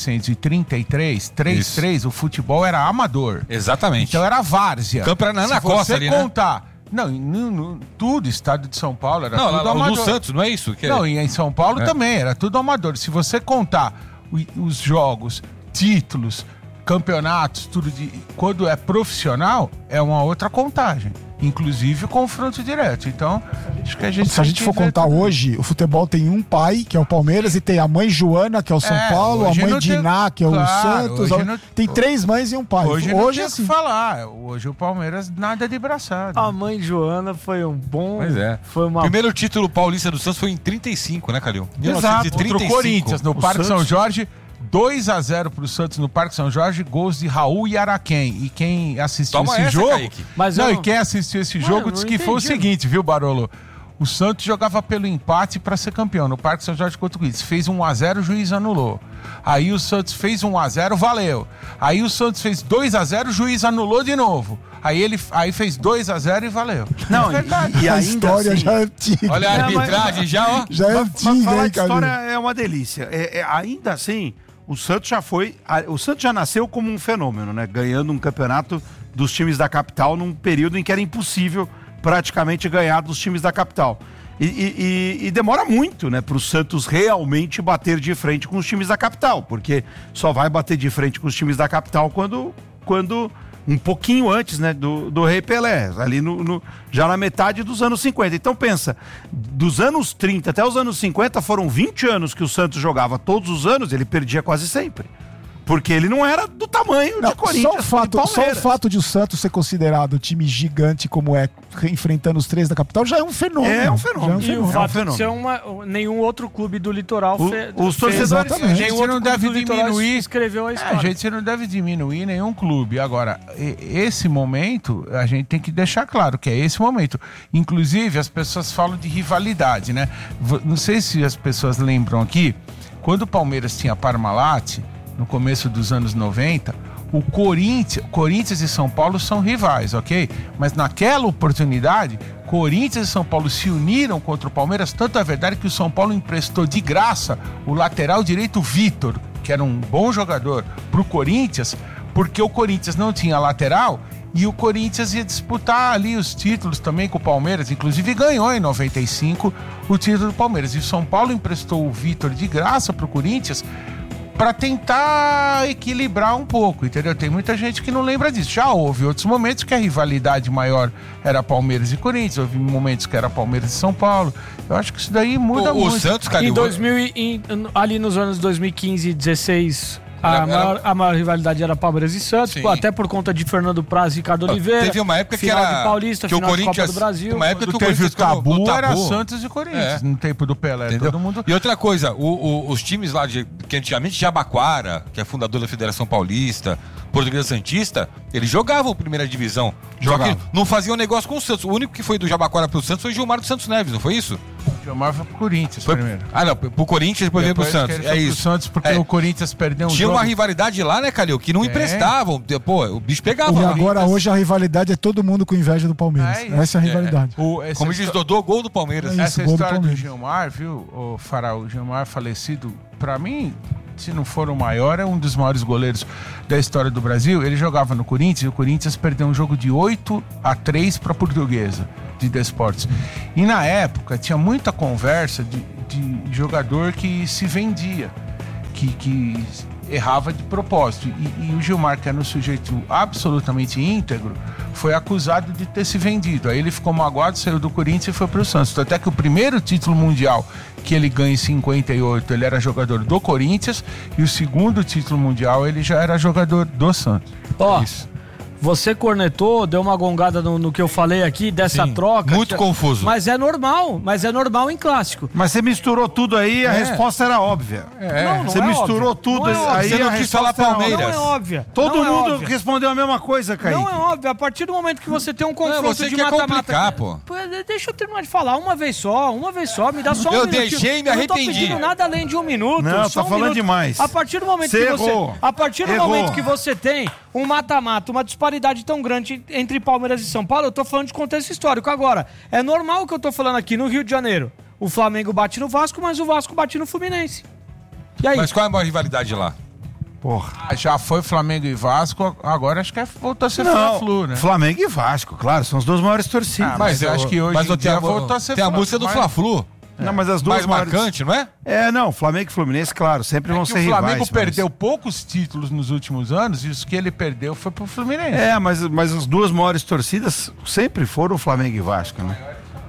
1933, 3-3, o futebol era amador. Exatamente. Então era várzea. Campo era na Se costa você ali, né? contar... Não, tudo, estado de São Paulo era Não, tudo lá, o amador. do Santos, não é isso? Que Não, e em São Paulo É. também, era tudo amador. Se você contar os jogos, títulos, campeonatos, tudo quando é profissional, é uma outra contagem. Inclusive o confronto direto. Então, acho que a gente... Se a gente for contar hoje, o futebol tem um pai, que é o Palmeiras, e tem a mãe Joana, que é o São Paulo, a hoje mãe não tem- Diná, que é o Claro, Santos. hoje não- Tem 3 mães e um pai. Hoje não tem o assim. que falar. Hoje o Palmeiras nada de braçada. A mãe Joana foi um bom... Pois é. Foi uma... Primeiro título paulista do Santos foi em 35, né, Calil? Exato, contra o Corinthians, no Parque São Santos- Jorge, 2-0 pro Santos no Parque São Jorge, gols de Raul e Araquém. E quem assistiu Toma esse essa, jogo... Kaique. Mas não, eu- e quem assistiu esse Mano, jogo eu disse não que foi o entendi. seguinte, viu, Barolo? O Santos jogava pelo empate para ser campeão no Parque São Jorge contra o Corinthians. Fez 1-0, o juiz anulou. Aí o Santos fez 1-0, valeu. Aí o Santos fez 2-0, o juiz anulou de novo. Aí fez 2-0 e valeu. Não, e A ainda história assim, já é antiga. Olha a Não, mas- arbitragem já, ó. Já é Mas antiga, falar hein, de história Calil? é uma delícia. Ainda assim, o Santos o Santos já nasceu como um fenômeno, né? Ganhando um campeonato dos times da capital num período em que era impossível praticamente ganhar dos times da capital. E demora muito, né, para o Santos realmente bater de frente com os times da capital, porque só vai bater de frente com os times da capital quando um pouquinho antes, né, do Rei Pelé, ali já na metade dos anos 50. Então pensa, dos anos 30 até os anos 50 foram 20 anos que o Santos jogava todos os anos, ele perdia quase sempre. Porque ele não era do tamanho Não, de Corinthians e só o Palmeiras. fato de o Santos ser considerado um time gigante como é, enfrentando os 3 da capital, já é um fenômeno. É um fenômeno. Já é um E o fenômeno. fato de ser nenhum outro clube do litoral Os torcedores- Exatamente. A gente não deve diminuir. escreveu a A história. gente não deve diminuir nenhum clube. Agora, esse momento, a gente tem que deixar claro que é esse momento. Inclusive, as pessoas falam de rivalidade, né? Não sei se as pessoas lembram aqui, quando o Palmeiras tinha Parmalat, no começo dos anos 90, o Corinthians e São Paulo são rivais, ok? Mas naquela oportunidade, Corinthians e São Paulo se uniram contra o Palmeiras, tanto é verdade que o São Paulo emprestou de graça o lateral direito Vitor, que era um bom jogador, pro Corinthians, porque o Corinthians não tinha lateral e o Corinthians ia disputar ali os títulos também com o Palmeiras, inclusive ganhou em 95 o título do Palmeiras. E o São Paulo emprestou o Vitor de graça pro Corinthians para tentar equilibrar um pouco, entendeu? Tem muita gente que não lembra disso. Já houve outros momentos que a rivalidade maior era Palmeiras e Corinthians, houve momentos que era Palmeiras e São Paulo. Eu acho que isso daí muda O muito. Santos, Calil, Ali nos anos 2015 e 16, A maior rivalidade era Palmeiras e Santos, Sim. até por conta de Fernando Praz e Ricardo Oliveira. Teve uma época que final era de Paulista, que o final de Corinthians, Copa do Brasil. uma época que o Teve o Corinthians ficava tabu, no era Santos e Corinthians, no tempo do Pelé. Entendeu? Todo mundo... E outra coisa, os times lá que antigamente Jabaquara, que é fundador da Federação Paulista, Portuguesa Santista, eles jogavam primeira divisão. Só que não faziam negócio com o Santos. O único que foi do Jabaquara pro Santos foi o Gilmar dos Santos Neves, não foi isso? Gilmar foi pro Corinthians primeiro. Não, pro Corinthians depois veio pro Santos. É isso. Pro Santos porque o Corinthians perdeu um Tinha jogo. uma rivalidade lá, né, Calil? Que não emprestavam. Pô, o bicho pegava. E lá. agora, hoje, a rivalidade é todo mundo com inveja do Palmeiras. É isso. Essa é a rivalidade. Como diz Dodô, gol do Palmeiras. É Essa gol do história do Palmeiras. Gilmar, viu, o Fará, o Gilmar falecido, pra mim, se não for o maior, é um dos maiores goleiros da história do Brasil. Ele jogava no Corinthians e o Corinthians perdeu um jogo de 8-3 pra Portuguesa, de Desportes. E na época tinha muita conversa de jogador que se vendia, que errava de propósito. E o Gilmar, que era um sujeito absolutamente íntegro, foi acusado de ter se vendido. Aí ele ficou magoado, saiu do Corinthians e foi pro Santos. Até que o primeiro título mundial que ele ganha em 58, ele era jogador do Corinthians, e o segundo título mundial ele já era jogador do Santos. Ó, Isso. você cornetou, deu uma gongada no que eu falei aqui, dessa troca. muito confuso. Mas é normal em clássico. Mas você misturou tudo aí, a resposta era óbvia. Não Você é misturou óbvio. tudo Não é óbvio. aí, Você não a quis falar resposta era óbvia. Palmeiras. Não é óbvia. Todo Não é mundo óbvia. respondeu a mesma coisa, Kaique. Não é óbvio. A partir do momento que você tem um confronto você de quer mata-mata... complicar, pô. Deixa eu terminar de falar uma vez só, me dá só um Eu minutinho. deixei e me Eu não tô arrependi. pedindo nada além de um minuto. Não, só tá um falando minuto. demais. A partir do momento Você que você... errou. A partir do Errou. momento que você tem um mata-mata, uma disparidade tão grande entre Palmeiras e São Paulo, eu tô falando de contexto histórico. Agora, é normal que eu tô falando aqui no Rio de Janeiro. O Flamengo bate no Vasco, mas o Vasco bate no Fluminense. E aí? Mas qual é a maior rivalidade lá? Ah, já foi Flamengo e Vasco, agora acho que voltou a ser Fla-Flu, né? Flamengo e Vasco, claro, são as duas maiores torcidas. Mas eu acho que hoje em dia voltou a ser tem a Fla-Flu, música do mas- Fla-Flu. Não, mas as duas Mais maiores... marcante, não é? Não, Flamengo e Fluminense, claro, sempre vão Que ser o Flamengo rivais. perdeu poucos títulos nos últimos anos e os que ele perdeu foi pro Fluminense. Mas as duas maiores torcidas sempre foram Flamengo e Vasco, né?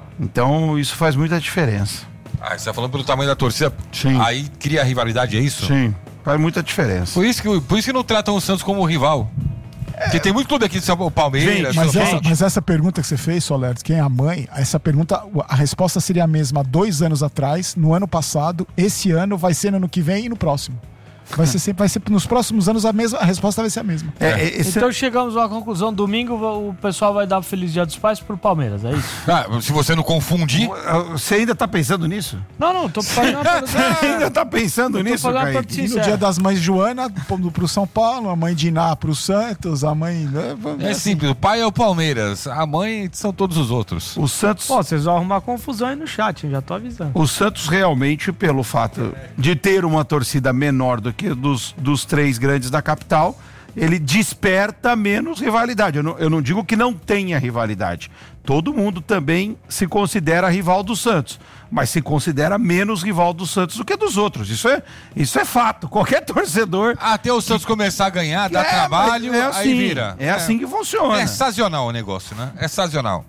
Então isso faz muita diferença. Ah, você tá falando pelo tamanho da torcida? Sim. Aí cria a rivalidade, é isso? Sim, faz muita diferença. Por isso que não tratam o Santos como rival. Porque tem muito clube aqui de São Paulo, Palmeiras, Mas São Paulo. essa pergunta que você fez, Solertes, quem é a mãe? Essa pergunta, a resposta seria a mesma há 2 anos atrás, no ano passado, esse ano, vai ser no ano que vem e no próximo. Vai ser nos próximos anos a resposta vai ser a mesma. Então chegamos à conclusão, domingo o pessoal vai dar Feliz Dia dos Pais pro Palmeiras, é isso? Se você não confundir... Você ainda tá pensando nisso? Não, tô fazendo uma pergunta. Você ainda tá pensando nisso, fazendo uma Kaique? pergunta E no sincera. dia das mães, Joana pro São Paulo, a mãe de Iná pro Santos, a mãe... É simples, o pai é o Palmeiras, a mãe são todos os outros. O Santos... Pô, vocês vão arrumar confusão aí no chat, hein? Já tô avisando. O Santos realmente, pelo fato de ter uma torcida menor do que dos 3 grandes da capital, ele desperta menos rivalidade. Eu não digo que não tenha rivalidade. Todo mundo também se considera rival do Santos, mas se considera menos rival do Santos do que dos outros. Isso é fato. Qualquer torcedor... Até o Santos começar a ganhar, dar trabalho, é assim, aí vira. É assim que funciona. É sazonal o negócio, né? É sazonal.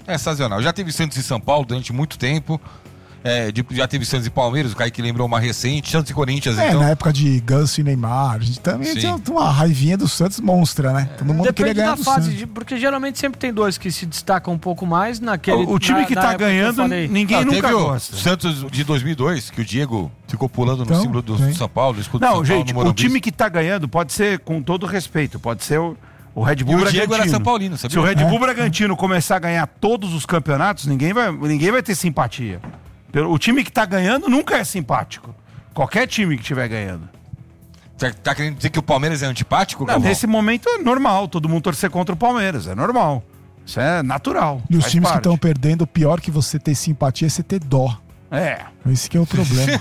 Já teve Santos e São Paulo durante muito tempo. Já teve Santos e Palmeiras, o Kaique lembrou uma recente, Santos e Corinthians, então. Na época de Ganso e Neymar, a gente também tinha uma raivinha do Santos monstra, né? Todo mundo queria Depende ganhar da do fase, Santos. porque geralmente sempre tem 2 que se destacam um pouco mais naquele... O time que tá ganhando, ninguém nunca teve gosta. O Santos de 2002, que o Diego ficou pulando no Então, símbolo do tem. São Paulo, do escudo do Não, São Paulo, gente, no o Morumbi. time que tá ganhando pode ser, com todo respeito, pode ser o Red Bull E o Bragantino. Diego era São Paulino, sabia? Se o Red Bull Bragantino começar a ganhar todos os campeonatos, ninguém vai ter simpatia. O time que tá ganhando nunca é simpático. Qualquer time que estiver ganhando. Tá querendo dizer que o Palmeiras é antipático, Não, Galvão? nesse momento é normal, todo mundo torcer contra o Palmeiras, é normal. Isso é natural. E os faz times que parte. estão perdendo, o pior que você ter simpatia é você ter dó. Esse que é o problema.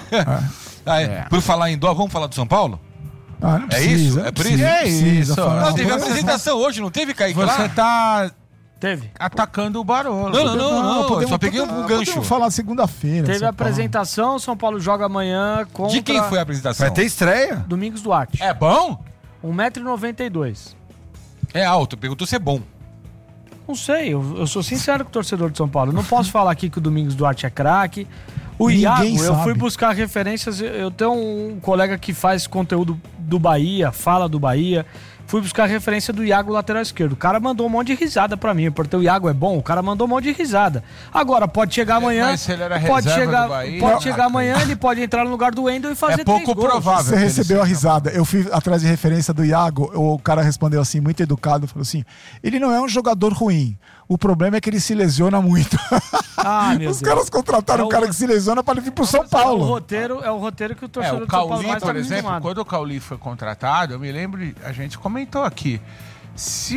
Por falar em dó, vamos falar do São Paulo? Não É precisa, isso? não É por precisa, isso? não precisa falar. Não, teve Mas- apresentação hoje, não teve, Kaique? Você lá? tá Teve. atacando o Barolo. Não, eu só peguei um gancho. Podemos falar segunda-feira. Teve São a apresentação, São Paulo joga amanhã contra... De quem foi a apresentação? Vai ter estreia? Domingos Duarte. É bom? 1,92 m. É alto, perguntou se é bom. Não sei, eu sou sincero com o torcedor de São Paulo. Eu não posso falar aqui que o Domingos Duarte é craque. O Ninguém Iago, eu sabe. fui buscar referências. Eu tenho um colega que faz conteúdo do Bahia, fala do Bahia. Fui buscar a referência do Iago, lateral esquerdo. O cara mandou um monte de risada pra mim. Porque o Iago é bom, o cara mandou um monte de risada. Agora, pode chegar amanhã. Mas se ele era pode reserva chegar, do Bahia, pode chegar amanhã, ele pode entrar no lugar do Wendel e fazer é pouco 3 gols. provável. Você recebeu a risada. Eu fui atrás de referência do Iago, o cara respondeu assim, muito educado, falou assim, ele não é um jogador ruim, o problema é que ele se lesiona muito. Ah, meu Os Deus. caras contrataram um cara que se lesiona para ele vir pro São Paulo. É o roteiro que o torcedor O do São Paulo Cauli, mais por tá exemplo, acostumado. quando o Cauli foi contratado, eu me lembro, a gente comentou aqui, se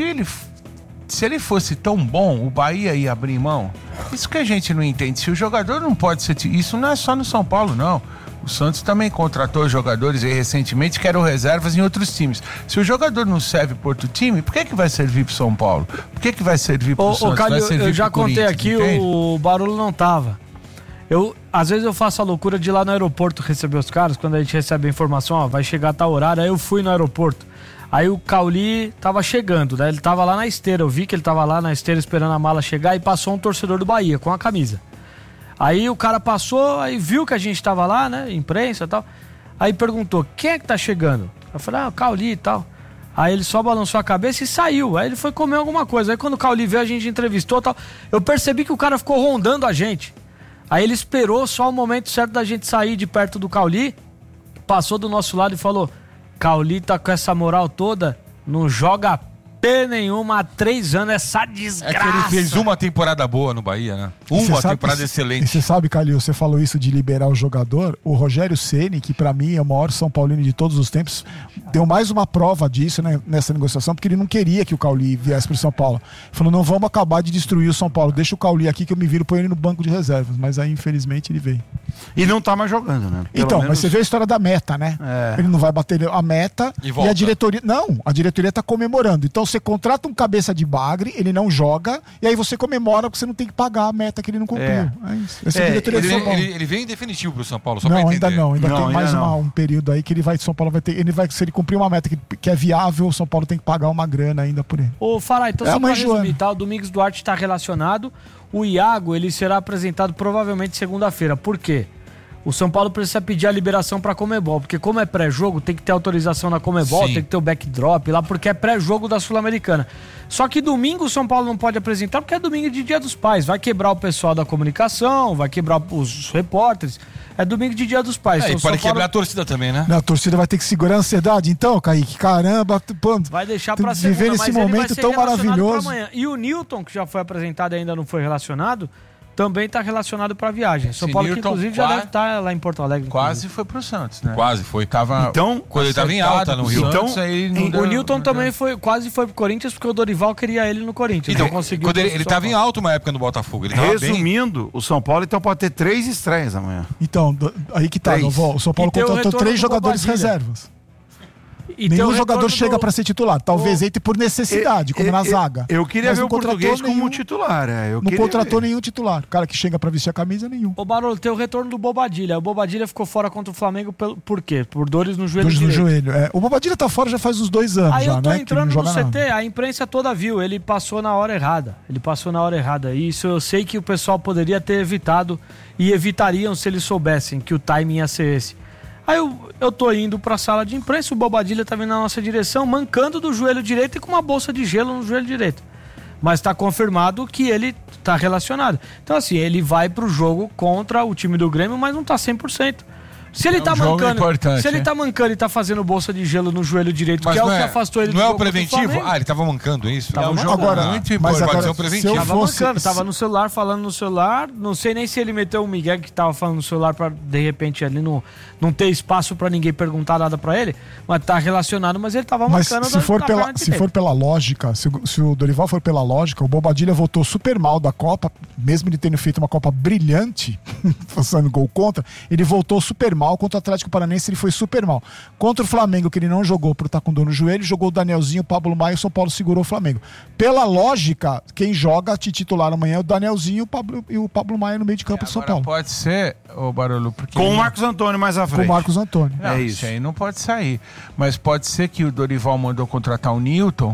ele fosse tão bom, o Bahia ia abrir mão. Isso que a gente não entende. Se o jogador não pode ser... Isso não é só no São Paulo, não. O Santos também contratou jogadores aí recentemente que eram reservas em outros times. Se o jogador não serve para outro time, por que vai servir para São Paulo? Por que vai servir para o Santos? Calil, vai servir eu já pro contei Corinthians, aqui, entende? o Barolo não tava. Às vezes eu faço a loucura de ir lá no aeroporto receber os caras, quando a gente recebe a informação, ó, vai chegar a tal horário, aí eu fui no aeroporto. Aí o Cauli tava chegando, né? Ele tava lá na esteira, eu vi que ele tava lá na esteira esperando a mala chegar e passou um torcedor do Bahia com a camisa. Aí o cara passou, aí viu que a gente tava lá, né? Imprensa e tal. Aí perguntou, quem é que tá chegando? Eu falei, o Cauli e tal. Aí ele só balançou a cabeça e saiu. Aí ele foi comer alguma coisa. Aí quando o Cauli veio, a gente entrevistou e tal. Eu percebi que o cara ficou rondando a gente. Aí ele esperou só o momento certo da gente sair de perto do Cauli, passou do nosso lado e falou, Cauli tá com essa moral toda, não joga P nenhuma há 3 anos, essa desgraça. É que ele fez uma temporada boa no Bahia, né? Uma temporada E excelente. você sabe, Calil, você falou isso de liberar o jogador. O Rogério Ceni, que pra mim é o maior São Paulino de todos os tempos, deu mais uma prova disso, né, nessa negociação, porque ele não queria que o Cauli viesse pro São Paulo. Ele falou, não vamos acabar de destruir o São Paulo, deixa o Cauli aqui que eu me viro, põe ele no banco de reservas. Mas aí, infelizmente, ele veio. E não tá mais jogando, né? Pelo Então, menos... mas você vê a história da meta, né? É. Ele não vai bater a meta E volta. a diretoria... Não, a diretoria tá comemorando. Então você contrata um cabeça de bagre, ele não joga, e aí você comemora porque você não tem que pagar a meta que ele não cumpriu. É isso. Essa é a diretoria do São Paulo. Ele vem em definitivo pro São Paulo, só Não, pra ainda entender. não. Ainda Não, tem ainda mais não. um período aí que ele vai... São Paulo vai ter... Se ele cumprir uma meta que é viável, o São Paulo tem que pagar uma grana ainda por ele. Ô, Fará, então É só a pra mãe Joana. resumir, tá? O Domingos Duarte está relacionado. O Iago, ele será apresentado provavelmente segunda-feira. Por quê? O São Paulo precisa pedir a liberação pra Conmebol, porque como é pré-jogo, tem que ter autorização na Conmebol, Sim. tem que ter o backdrop lá, porque é pré-jogo da Sul-Americana. Só que domingo o São Paulo não pode apresentar, porque é domingo de Dia dos Pais. Vai quebrar o pessoal da comunicação, vai quebrar os repórteres. É domingo de Dia dos Pais. É, Então, e o São pode Paulo quebrar a torcida também, né? A torcida vai ter que segurar a ansiedade. Então, Kaique, caramba, pô, vai deixar pra segunda, viver nesse mas ele vai momento ser tão relacionado maravilhoso. pra amanhã. E o Newton, que já foi apresentado e ainda não foi relacionado, também está relacionado para a viagem. São Paulo, que Newton inclusive já deve estar lá em Porto Alegre. Quase foi pro Santos, né? Quase foi. Tava Então, Quando ele tava em alta no Rio. Então, aí não O deu- Newton não também deu. quase foi pro Corinthians, porque o Dorival queria ele no Corinthians. Então, não conseguiu. quando ele pro São tava em Paulo. alta uma época no Botafogo. Ele tava bem. resumindo, o São Paulo então pode ter 3 estreias amanhã. Então, aí que tá, 3. Vovó. O São Paulo E tem o contratou retorno 3 do jogadores Bobadilha. reservas. E tem o Nenhum retorno jogador do- chega pra ser titular. Talvez entre por necessidade, como na zaga. Eu queria Mas ver não o português contratou como nenhum- titular. Eu Não queria contratou ver. nenhum titular. O cara que chega pra vestir a camisa, nenhum. Ô, Barolo, tem o retorno do Bobadilha. O Bobadilha ficou fora contra o Flamengo por quê? Por dores no joelho Dores no direito. joelho. É. O Bobadilha tá fora já faz uns 2 anos, Aí já, eu tô né? Que entrando não no joga CT, nada. a imprensa toda viu, ele passou na hora errada. E isso eu sei que o pessoal poderia ter evitado e evitariam se eles soubessem que o timing ia ser esse. Aí eu tô indo pra sala de imprensa, o Bobadilha tá vindo na nossa direção, mancando do joelho direito e com uma bolsa de gelo no joelho direito. Mas tá confirmado que ele tá relacionado. Então assim, ele vai pro jogo contra o time do Grêmio, mas não tá 100%. Se ele É um tá jogo mancando, importante, se ele hein? tá mancando e tá fazendo bolsa de gelo no joelho direito, Mas que é o não que afastou ele não é o jogo contra preventivo? Flamengo. Ah, ele tava mancando isso? Tava É um jogo Agora, muito mas importante. agora, Pode ser um se eu preventivo. Tava fosse... mancando, tava no celular, falando no celular. Não sei nem se ele meteu o Miguel que tava falando no celular pra, de repente, ali não ter espaço pra ninguém perguntar nada pra ele. Mas tá relacionado, mas ele tava Mas mancando se for, na pela, perna se direita. for pela lógica, se o Dorival for pela lógica, o Bobadilha voltou super mal da Copa, mesmo ele tendo feito uma Copa brilhante, fazendo gol contra, ele voltou super mal. Contra o Atlético Paranaense ele foi super mal. Contra o Flamengo, que ele não jogou por estar com dor no joelho, jogou o Danielzinho, o Pablo Maia, o São Paulo segurou o Flamengo. Pela lógica, quem joga de titular amanhã é o Danielzinho e o Pablo Maia no meio de campo do São Agora Paulo. pode ser, ô Barolo, porque... Com o Marcos Antônio mais à Com frente. o Marcos Antônio. Não, É isso isso. aí não pode sair. Mas pode ser que o Dorival mandou contratar o Newton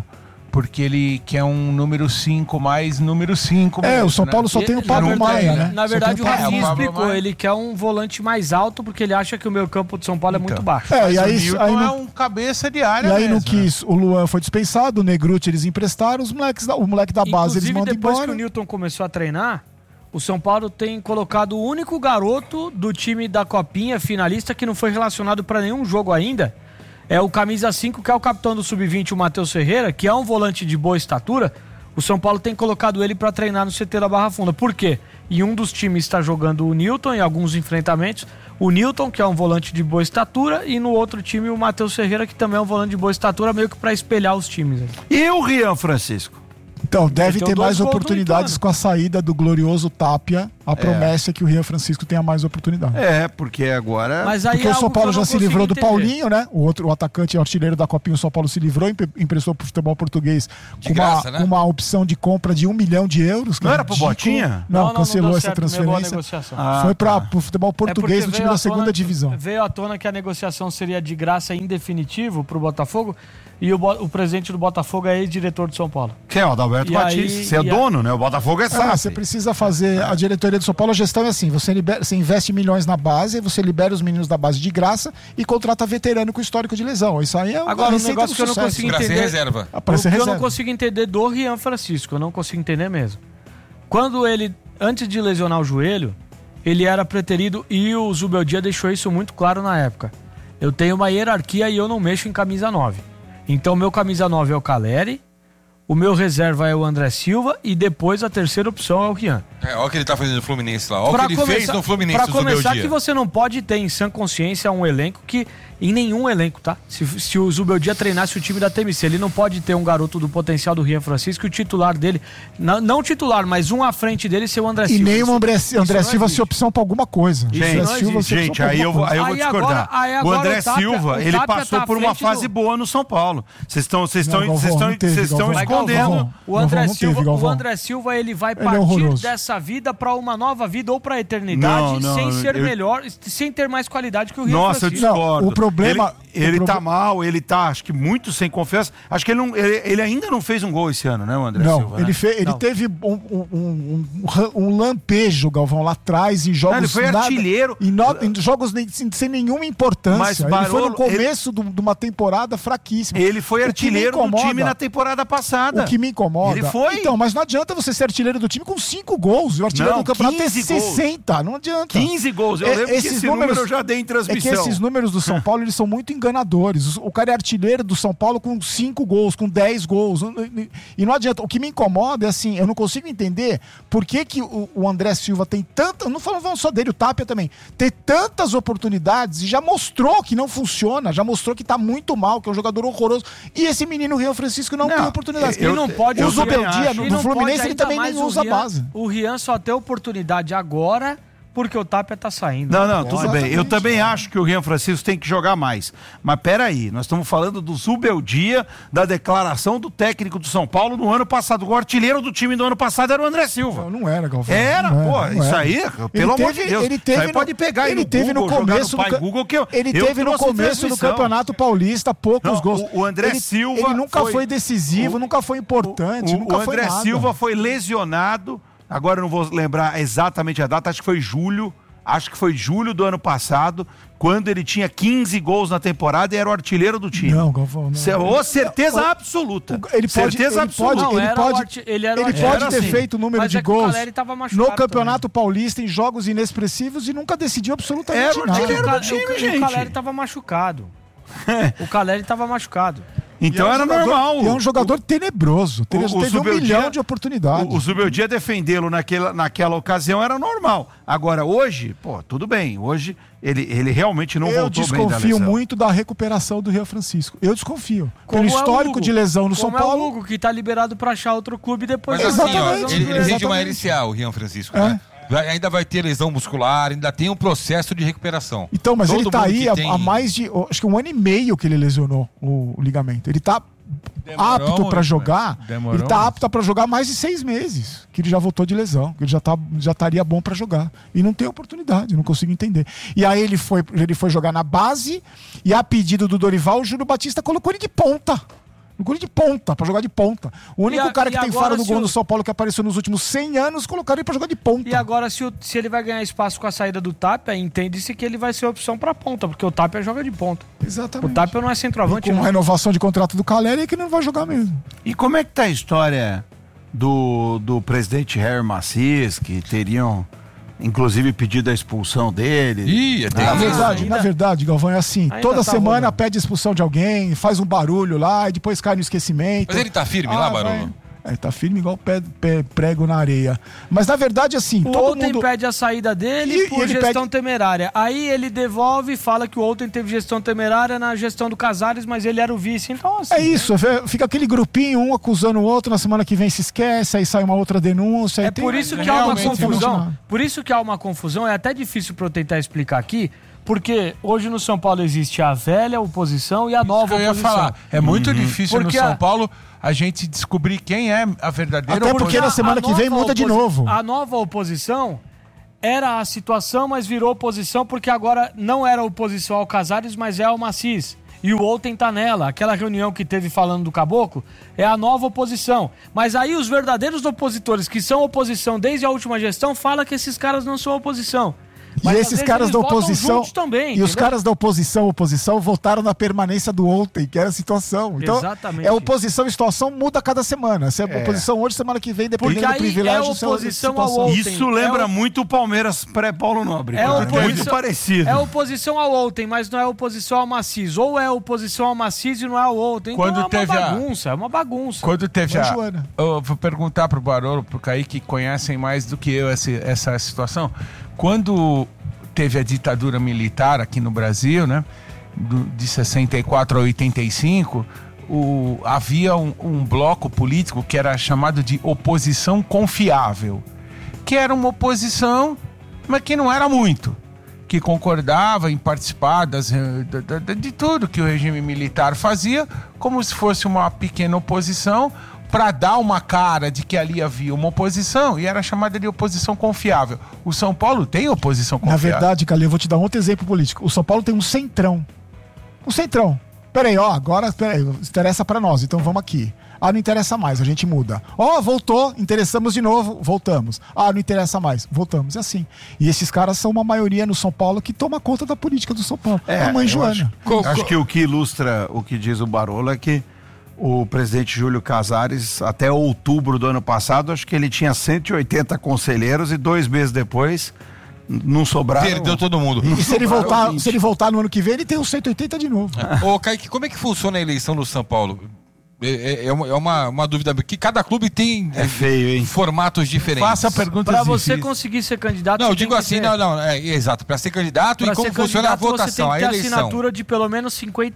porque ele quer um número 5 mais número 5. O São Paulo só tem o Pablo Maia, né? Na verdade, o Rafinha Pablo explicou, Maia. ele quer um volante mais alto porque ele acha que o meio campo de São Paulo é muito baixo. E aí, O Newton é um cabeça de área e aí mesmo, não quis, o Luan foi dispensado, o Negruti eles emprestaram, o moleque da base eles Inclusive, mandam depois embora. que o Newton começou a treinar, o São Paulo tem colocado o único garoto do time da Copinha finalista que não foi relacionado para nenhum jogo ainda. É o camisa 5, que é o capitão do Sub-20, o Matheus Ferreira, que é um volante de boa estatura. O São Paulo tem colocado ele para treinar no CT da Barra Funda. Por quê? Em um dos times está jogando o Newton em alguns enfrentamentos. O Newton, que é um volante de boa estatura, e no outro time o Matheus Ferreira, que também é um volante de boa estatura, meio que para espelhar os times. E o Rian Francisco? Então, deve Ele tem ter dois mais gols do oportunidades Ituano. com a saída do glorioso Tapia. A promessa é que o Rian Francisco tenha mais oportunidade. Porque agora... Mas aí Porque é o São algo que Paulo eu já não se livrou do consigo entender. Paulinho, né? O atacante artilheiro da Copinha, o São Paulo se livrou, emprestou pro futebol português De graça, né? com uma opção de compra de 1 milhão de euros. que Não é era pro ridículo. Botinha? Não, cancelou deu essa certo, negou a transferência. negociação. Foi pro futebol português, do porque time veio da à segunda tona- divisão. Veio à tona que a negociação seria de graça em definitivo pro Botafogo e o presidente do Botafogo é ex-diretor do São Paulo. Quem é o Adalberto E Batista? aí- Você é dono, né? O Botafogo é SAF. Você precisa fazer a diretoria do São Paulo, a gestão é assim, você investe milhões na base, aí você libera os meninos da base de graça e contrata veterano com histórico de lesão. Isso aí é Agora, a um receita negócio do que eu não sucesso. consigo Pra ser entender. reserva. Pra O ser que eu não reserva. consigo entender do Rian Francisco, eu não consigo entender mesmo. Quando ele, antes de lesionar o joelho, ele era preterido e o Zubeldia deixou isso muito claro na época. Eu tenho uma hierarquia e eu não mexo em camisa 9. Então, meu camisa 9 é o Caleri, o meu reserva é o André Silva e depois a terceira opção é o Rian. Olha o que ele tá fazendo no Fluminense lá. Olha o que ele fez no Fluminense Pra no começar, Zubeldia. que você não pode ter em sã consciência um elenco que... Em nenhum elenco, tá? Se o Zubeldia treinasse o time da TMC, ele não pode ter um garoto do potencial do Rian Francisco e o titular dele, não titular, mas um à frente dele ser o André E Silva. nem o André não Silva existe. ser opção pra alguma coisa. Gente, aí eu vou discordar. Aí O agora André o Tapia- Silva, o ele Tapia passou tá à por uma frente fase do- boa no São Paulo. Vocês estão Galvão, escondendo. O André, Galvão, não teve, Silva, o Galvão. André Silva, ele vai Ele é partir horroroso. dessa vida pra uma nova vida ou pra eternidade, Não, sem ser eu- melhor, sem ter mais qualidade que o Rian Nossa, eu Francisco. discordo. Não, o problema- Ele o tá proble- mal, ele tá, acho que muito sem confiança. Acho que ele ainda não fez um gol esse ano, né, o André Não, Silva? né? ele Não. teve um lampejo, Galvão, lá atrás, em jogos... Não, ele foi artilheiro. Em jogos sem nenhuma importância. Mas, Ele foi Barolo, no começo de uma temporada fraquíssima. Ele foi O que me artilheiro do incomoda- time na temporada passada. O que me incomoda... Ele foi. Então, mas não adianta você ser artilheiro do time com 5 gols. O artilheiro Não, do campeonato é 15 gols. 60. Não adianta. 15 gols. Eu lembro que esse número eu já dei em É que transmissão. esses números do São Paulo, eles são muito enganadores. O cara é artilheiro do São Paulo com 5 gols, com 10 gols. E não adianta. O que me incomoda é assim, eu não consigo entender por que o André Silva tem tanta... Não falando só dele, o Tapia também. Tem tantas oportunidades e já mostrou que não funciona, já mostrou que tá muito mal, que é um jogador horroroso. E esse menino Rian Francisco não tem oportunidades. Ele não pode... O eu também Zubeldia, acho. E no não Fluminense, pode ele ainda também mais nem o usa a Rian- base. O Rian só tem oportunidade agora porque o Tapia tá saindo. Não, tudo bem. Eu Exatamente. também acho que o Rian Francisco tem que jogar mais. Mas peraí, nós estamos falando do Zubeldia, da declaração do técnico do São Paulo no ano passado. O artilheiro do time do ano passado era o André Silva. Não era, Galvão. Era, Não pô, não isso era. aí, pelo amor de Deus. Ele Isso teve aí pode pegar aí ele no teve Google, no começo jogar no Pai Google, que ele eu teve no trouxe começo do transmissão. Campeonato Paulista poucos Não, gols. o André Ele- Silva ele nunca foi- foi decisivo, nunca foi importante, nunca o foi André nada. Silva foi lesionado, agora eu não vou lembrar exatamente a data, acho que foi julho do ano passado, quando ele tinha 15 gols na temporada e era o artilheiro do time. Não, Galvão, não. Certeza absoluta. Ele pode, certeza ele absoluta. pode, Não, ele era o pode, arti- ele era o ele artilheiro, pode ter assim. feito o número Mas de é que o gols Caleri tava machucado no Campeonato Paulista em jogos inexpressivos e nunca decidiu absolutamente Era o nada. artilheiro do O time, gente. Caleri tava machucado. O Caleri tava machucado. Então E é um era jogador- normal. E é um jogador tenebroso. Teve Zubeldia- milhão de oportunidades. O Zubeldia defendê-lo naquela ocasião era normal. Agora, hoje, tudo bem. Hoje ele realmente não Eu voltou bem da desconfio lesão. muito da recuperação do Rian Francisco. Eu desconfio. Como Pelo é o histórico Hugo. de lesão no São Como é o Paulo. Hugo, que tá liberado pra achar outro clube depois Mas da assim, ó, Exatamente, ele vem de uma exatamente. LCA, o Rian Francisco, É. né? Ainda vai ter lesão muscular, ainda tem um processo de recuperação. Então, mas Todo ele tá mundo aí que há tem- mais de. Acho que 1 ano e meio que ele lesionou o ligamento. Ele tá Demorou apto muito, pra jogar. né? Demorou Ele tá muito. apto pra jogar mais de 6 meses. Que ele já voltou de lesão. Que ele já estaria bom pra jogar. E não tem oportunidade, não consigo entender. E aí ele foi jogar na base. E a pedido do Dorival, o Júlio Batista colocou ele de ponta. No Corinthians de ponta, pra jogar de ponta. O único cara que tem faro no gol do São Paulo que apareceu nos últimos 100 anos, colocaram ele pra jogar de ponta. E agora, se ele vai ganhar espaço com a saída do Tapia, entende-se que ele vai ser opção pra ponta, porque o Tapia joga de ponta. Exatamente. O Tapia não é centroavante. Com uma renovação de contrato do Caleri, é que não vai jogar mesmo. E como é que tá a história do presidente Harry Macis, que teriam, inclusive, pedido a expulsão dele? Na verdade, Galvão, é assim. Ainda Toda tá semana rolando. pede expulsão de alguém, faz um barulho lá e depois cai no esquecimento. Mas ele tá firme lá, Barolo? Ele tá firme igual prego na areia. Mas na verdade, assim, O todo Outen mundo... pede a saída dele por ele gestão temerária. Aí ele devolve e fala que o Outen teve gestão temerária na gestão do Casares, mas ele era o vice. Então, assim, É isso, fica aquele grupinho, um acusando o outro, na semana que vem se esquece, aí sai uma outra denúncia. É por isso que há uma confusão. Por isso que há uma confusão. É até difícil para eu tentar explicar aqui, porque hoje no São Paulo existe a velha oposição e a nova eu ia oposição. falar, é muito difícil Porque no São Paulo a gente descobrir quem é a verdadeira Até porque oposição. na semana que vem muda de novo. A nova oposição era a situação, mas virou oposição porque agora não era oposição ao Casares, mas é ao Macis. E o Outen tá nela. Aquela reunião que teve falando do Caboclo é a nova oposição. Mas aí os verdadeiros opositores, que são oposição desde a última gestão, falam que esses caras não são oposição. Mas E às esses vezes caras eles da votam oposição juntos também, e os entendeu? caras da oposição votaram na permanência do ontem, que era a situação. Então, Exatamente. oposição e situação muda a cada semana. Se é oposição hoje, semana que vem, dependendo Porque do aí privilégio, é oposição ao situação. Ontem. Isso lembra muito o Palmeiras pré-Paulo Nobre. É muito oposição, parecido. É oposição ao Ontem, mas não é oposição ao Macis. Ou é oposição ao Macis e não é ao Ontem. Então Quando é uma teve bagunça, é uma bagunça. Quando teve Mas, Joana. Eu vou perguntar pro Barolo, pro Kaique, que conhecem mais do que eu essa situação. Quando teve a ditadura militar aqui no Brasil, né? De 64 a 85, havia um bloco político que era chamado de oposição confiável, que era uma oposição, mas que não era muito, que concordava em participar de tudo que o regime militar fazia, como se fosse uma pequena oposição, para dar uma cara de que ali havia uma oposição, e era chamada de oposição confiável. O São Paulo tem oposição Na confiável? verdade, Calil, eu vou te dar outro exemplo político. O São Paulo tem um centrão. Um centrão. Peraí, interessa pra nós, então vamos aqui. Não interessa mais, a gente muda. Voltou, interessamos de novo, voltamos. Não interessa mais, voltamos. É assim. E esses caras são uma maioria no São Paulo que toma conta da política do São Paulo. A mãe Joana. Acho que o que ilustra o que diz o Barolo é que o presidente Júlio Casares, até outubro do ano passado, acho que ele tinha 180 conselheiros e 2 meses depois não sobraram. Perdeu todo mundo. E se ele voltar no ano que vem, ele tem uns 180 de novo. Ô, Kaique, como é que funciona a eleição no São Paulo? É uma dúvida, que cada clube tem feio, hein? formatos diferentes. Faça perguntas Pra você difíceis. conseguir ser candidato... Não, eu você digo tem que assim, ter- exato, para ser candidato Pra e como ser funciona a candidato, votação, você a tem que ter eleição. assinatura de pelo menos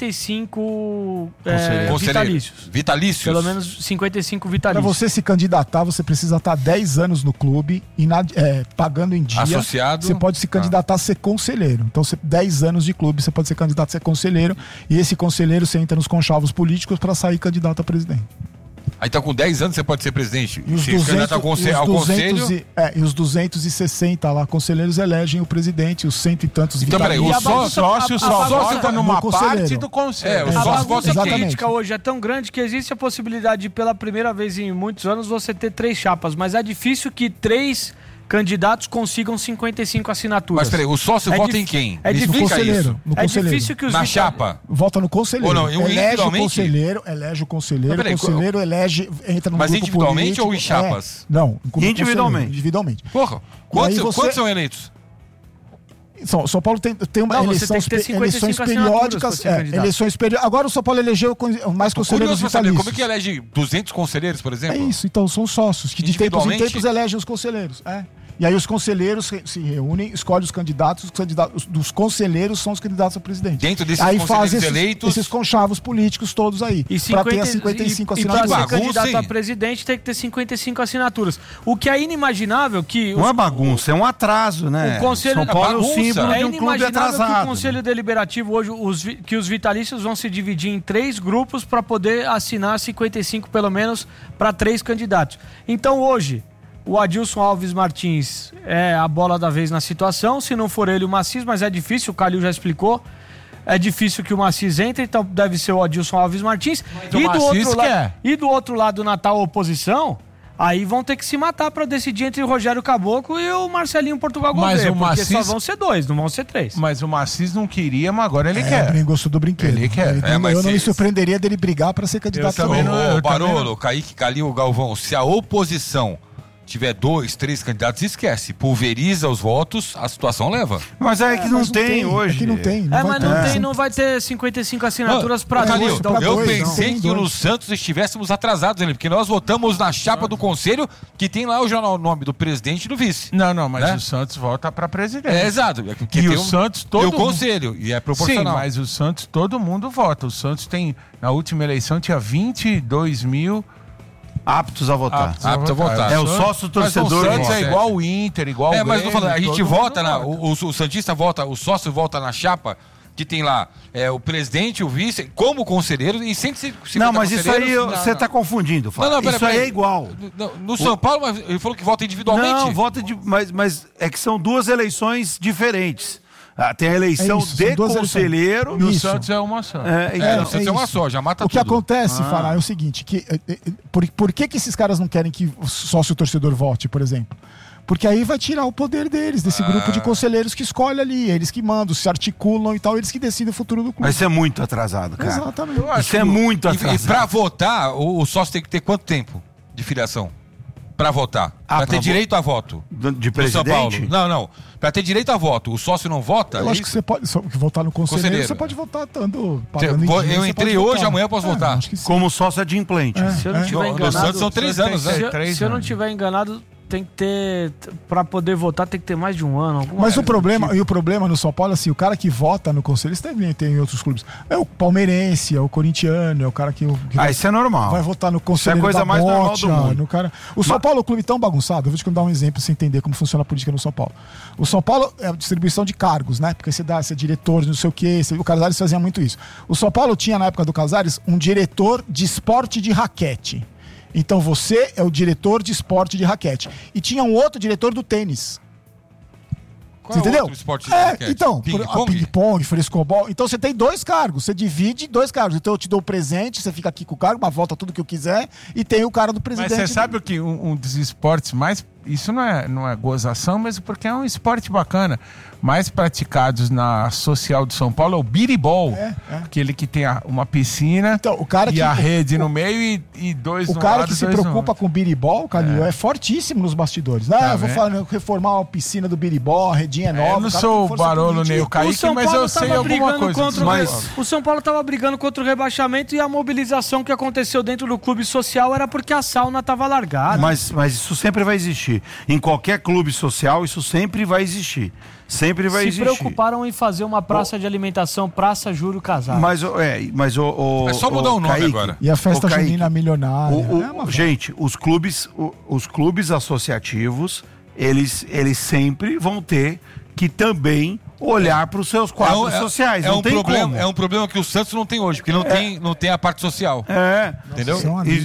55 Conselheiros. vitalícios. Vitalícios? Pelo menos 55 Para vitalícios. você se candidatar, você precisa estar 10 anos no clube, pagando em dia. Associado. Você pode se candidatar a ser conselheiro. Então, 10 anos de clube, você pode ser candidato a ser conselheiro. E esse conselheiro, você entra nos conchavos políticos para sair candidato a presidente. Aí então com 10 anos você pode ser presidente. E os Se candidato ao conselho. E os 260 lá, conselheiros elegem o presidente, os 100 e tantos Então, peraí, vitalícios. o Sócio só bagunça vota numa no conselheiro. parte do conselho. os A sócios votam bagunça em quem? política hoje é tão grande que existe a possibilidade de, pela primeira vez em muitos anos, você ter 3 chapas. Mas é difícil que 3 candidatos consigam 55 assinaturas. Mas peraí, o sócio vota em quem? É Me No explica conselheiro. isso. No É conselheiro. difícil que os Na chapa? Vota no conselheiro. Ou não, elege o individualmente? conselheiro, elege o conselheiro, Mas peraí, o conselheiro entra no Mas grupo individualmente político, ou em chapas? Não, no Individualmente. individualmente. Porra, aí você- quantos são eleitos? São Paulo tem uma Não, você eleição, tem que ter 55 eleições assinaturas periódicas. pra ser candidato. Eleições periódicas. Agora o São Paulo elegeu mais conselheiros Curioso pra saber, vitalícios. como é que elege 200 conselheiros, por exemplo? É isso, então são sócios que de tempos em Individualmente? tempos elegem os conselheiros. E aí os conselheiros se reúnem, escolhem os candidatos dos conselheiros são os candidatos a presidente. Dentro desses aí conselheiros faz eleitos- esses conchavos políticos todos aí, E para ter as 55 e pra assinaturas. ser Bagunça, candidato hein? a presidente tem que ter 55 assinaturas. O que é inimaginável que... Não é bagunça, é um atraso, né? O conselho- São Paulo é o bagunça. símbolo É de um clube inimaginável que atrasado. o Conselho Deliberativo hoje, que os vitalícios vão se dividir em 3 grupos para poder assinar 55 pelo menos para 3 candidatos. Então hoje, o Adilson Alves Martins é a bola da vez na situação, se não for ele o Macis, mas é difícil, o Calil já explicou. É difícil que o Macis entre, então deve ser o Adilson Alves Martins. E do outro lado, na tal oposição, aí vão ter que se matar pra decidir entre o Rogério Caboclo e o Marcelinho Portugal Gouveia, porque só vão ser 2, não vão ser 3. Mas o Macis não queria, mas agora ele quer. Ele gostou do brinquedo. Ele quer. Eu não me surpreenderia dele brigar pra ser candidato também. Barolo, Kaique, Calil, Galvão, se a oposição tiver 2, 3 candidatos, esquece. Pulveriza os votos, a situação leva. Mas é que não tem hoje. É que não tem. Não vai ter 55 assinaturas pra Calil, eu pensei que não. no Santos estivéssemos atrasados, porque nós votamos na chapa do conselho, que tem lá o nome do presidente e do vice. Não, mas o Santos vota pra presidente. Exato. E o Santos todo e o conselho, e é proporcional. Sim, mas o Santos todo mundo vota. O Santos tem, na última eleição, tinha 22 mil... aptos a votar. Aptos a votar. É o sócio torcedor. O Santos é igual o Inter, igual o Grêmio. Mas não falando, a gente vota, o Santista vota, o sócio vota na chapa, que tem lá o presidente, o vice, como conselheiro, e sempre se não, mas isso aí você está confundindo, Fábio. Isso aí é igual. No São Paulo, ele falou que vota individualmente. Não, mas é que são 2 eleições diferentes. Tem a eleição de conselheiro. E o Santos é uma só. O Santos é uma só, já mata tudo. O que acontece, Fará, é o seguinte, por que esses caras não querem que o sócio torcedor vote, por exemplo? Porque aí vai tirar o poder deles, desse grupo de conselheiros que escolhe ali, eles que mandam, se articulam e tal, eles que decidem o futuro do clube. Mas isso é muito atrasado, cara. Exatamente. Isso é muito atrasado. E pra votar, o sócio tem que ter quanto tempo de filiação? Pra votar. Pra ter direito a voto. De presidente? São Paulo. Não. Pra ter direito a voto, o sócio não vota? Eu acho que você pode votar no conselheiro. Você pode votar pagando eu entrei hoje, amanhã eu posso votar. Como sócio adimplente. Se eu não tiver enganado... No Santos são 3 anos, né? Se eu não tiver enganado... Tem que ter, pra poder votar, tem que ter mais de um ano. Mas o problema no São Paulo, assim, o cara que vota no conselho, isso também tem em outros clubes. É o palmeirense, é o corintiano, é o cara que isso é normal. Vai votar no conselho da mais normal do mundo. No cara. O São Paulo é um clube tão bagunçado, eu vou te dar um exemplo pra você entender como funciona a política no São Paulo. O São Paulo é a distribuição de cargos, né? Porque você é diretor, não sei o quê, o Casares fazia muito isso. O São Paulo tinha, na época do Casares, um diretor de esporte de raquete. Então você é o diretor de esporte de raquete. E tinha um outro diretor do tênis. Qual você entendeu? Esporte de raquete? Então, ping-pong, frescobol. Então você tem 2 cargos, você divide 2 cargos. Então eu te dou o presente, você fica aqui com o cargo, mas volta tudo que eu quiser. E tem o cara do presidente. Mas você sabe o que um dos esportes mais... Isso não é gozação, mas porque é um esporte bacana. Mais praticados na social de São Paulo é o biribol. Aquele que tem uma piscina a rede no meio e 2 no lado. O cara que se preocupa com o biribol, Calil, é fortíssimo nos bastidores. Eu vou reformar a piscina do biribol, a redinha é nova. Eu não sou o Barolo nem o Kaique, mas eu sei alguma coisa. O São Paulo estava brigando contra o rebaixamento e a mobilização que aconteceu dentro do clube social era porque a sauna estava largada. Mas isso sempre vai existir. Em qualquer clube social, isso sempre vai existir. Sempre vai existir. Se preocuparam em fazer uma praça de alimentação, Praça Júlio Casares. Mas é só mudar o nome Kaique, agora. E a festa junina milionária. Gente, os clubes associativos, eles sempre vão ter que também olhar para os seus quadros sociais. É um problema que o Santos não tem hoje, porque não tem a parte social. Entendeu?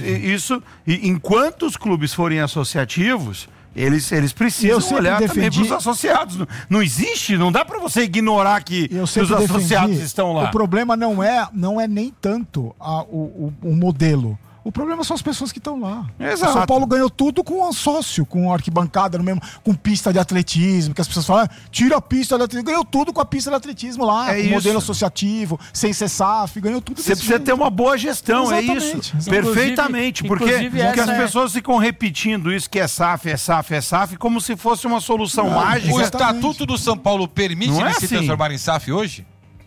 Enquanto os clubes forem associativos, eles precisam olhar também para os associados. Não existe, não dá para você ignorar que os associados estão lá. O problema não é nem tanto o modelo. O problema são as pessoas que estão lá. Exato. O São Paulo ganhou tudo com um sócio, com arquibancada no mesmo, com pista de atletismo, que as pessoas falam, tira a pista de atletismo. Ganhou tudo com a pista de atletismo lá, com modelo associativo, sem ser SAF, ganhou tudo. Você precisa ter uma boa gestão, exatamente. Perfeitamente, porque as pessoas ficam repetindo isso, que é SAF, como se fosse uma solução mágica. O Estatuto do São Paulo permite se transformar em SAF hoje?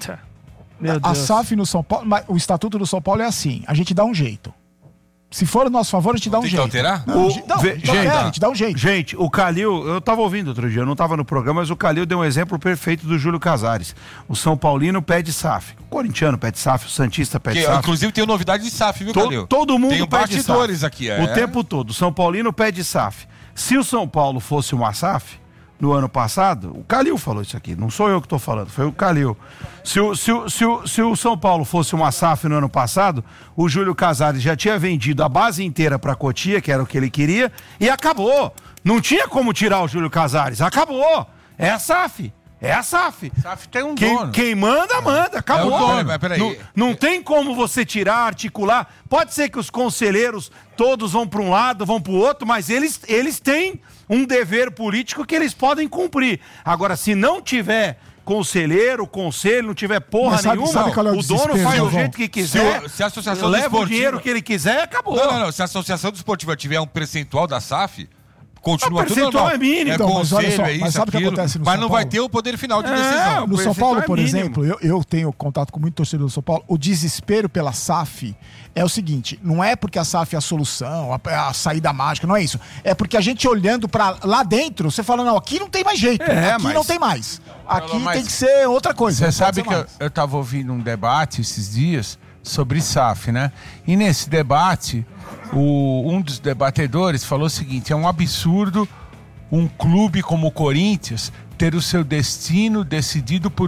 A SAF no São Paulo, mas o Estatuto do São Paulo é assim, a gente dá um jeito. Se for a nosso favor, a gente dá um jeito. Tem que alterar? A gente dá um jeito. Gente, o Calil, eu tava ouvindo outro dia, eu não tava no programa, mas o Calil deu um exemplo perfeito do Júlio Casares. O São Paulino pede SAF, o corintiano pede SAF, o santista pede SAF. Inclusive tem novidade de SAF, viu, Calil? Todo mundo tem pede SAF. Aqui, o tempo todo. O São Paulino pede SAF. Se o São Paulo fosse uma SAF, no ano passado, o Calil falou isso aqui, não sou eu que estou falando, foi o Calil. Se o São Paulo fosse uma SAF no ano passado, o Júlio Casares já tinha vendido a base inteira para a Cotia, que era o que ele queria, e acabou. Não tinha como tirar o Júlio Casares, acabou. É a SAF. É a SAF. SAF tem um Quem, dono. quem manda, acabou. É o dono, mas peraí. Não tem como você tirar, articular. Pode ser que os conselheiros todos vão para um lado, vão para o outro, mas eles têm um dever político que eles podem cumprir. Agora, se não tiver conselheiro, conselho, não tiver porra Mas nenhuma, qual é o o dono desespero, faz do Galvão? jeito que quiser, Se a associação leva o desportiva- dinheiro que ele quiser, acabou. Não. Se a associação desportiva tiver um percentual da SAF, continua O tudo percentual normal. é mínimo. É Então, mas olha conselho, só, é mas isso, sabe o que aquilo, acontece no mas São não vai Paulo? ter o poder final de É, decisão. o No São percentual Paulo, é por mínimo. exemplo, eu tenho contato com muito torcedor do São Paulo. O desespero pela SAF é o seguinte: não é porque a SAF é a solução, a saída mágica, não é isso. É porque a gente olhando pra lá dentro, você fala, não, aqui não tem mais jeito, aqui mas- não tem mais. Aqui mas- tem que ser outra coisa. Você não sabe pode que ser eu, mais. eu tava ouvindo um debate esses dias sobre SAF, né? E nesse debate, um dos debatedores falou o seguinte: é um absurdo um clube como o Corinthians ter o seu destino decidido por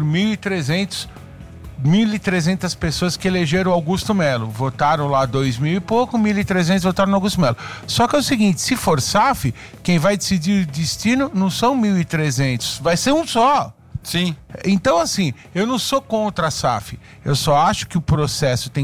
1.300 pessoas que elegeram Augusto Melo. Votaram lá 2.000 e pouco, 1.300 votaram no Augusto Melo. Só que é o seguinte, se for SAF, quem vai decidir o destino não são 1.300, vai ser um só. Sim. Então, assim, eu não sou contra a SAF. Eu só acho que o processo tem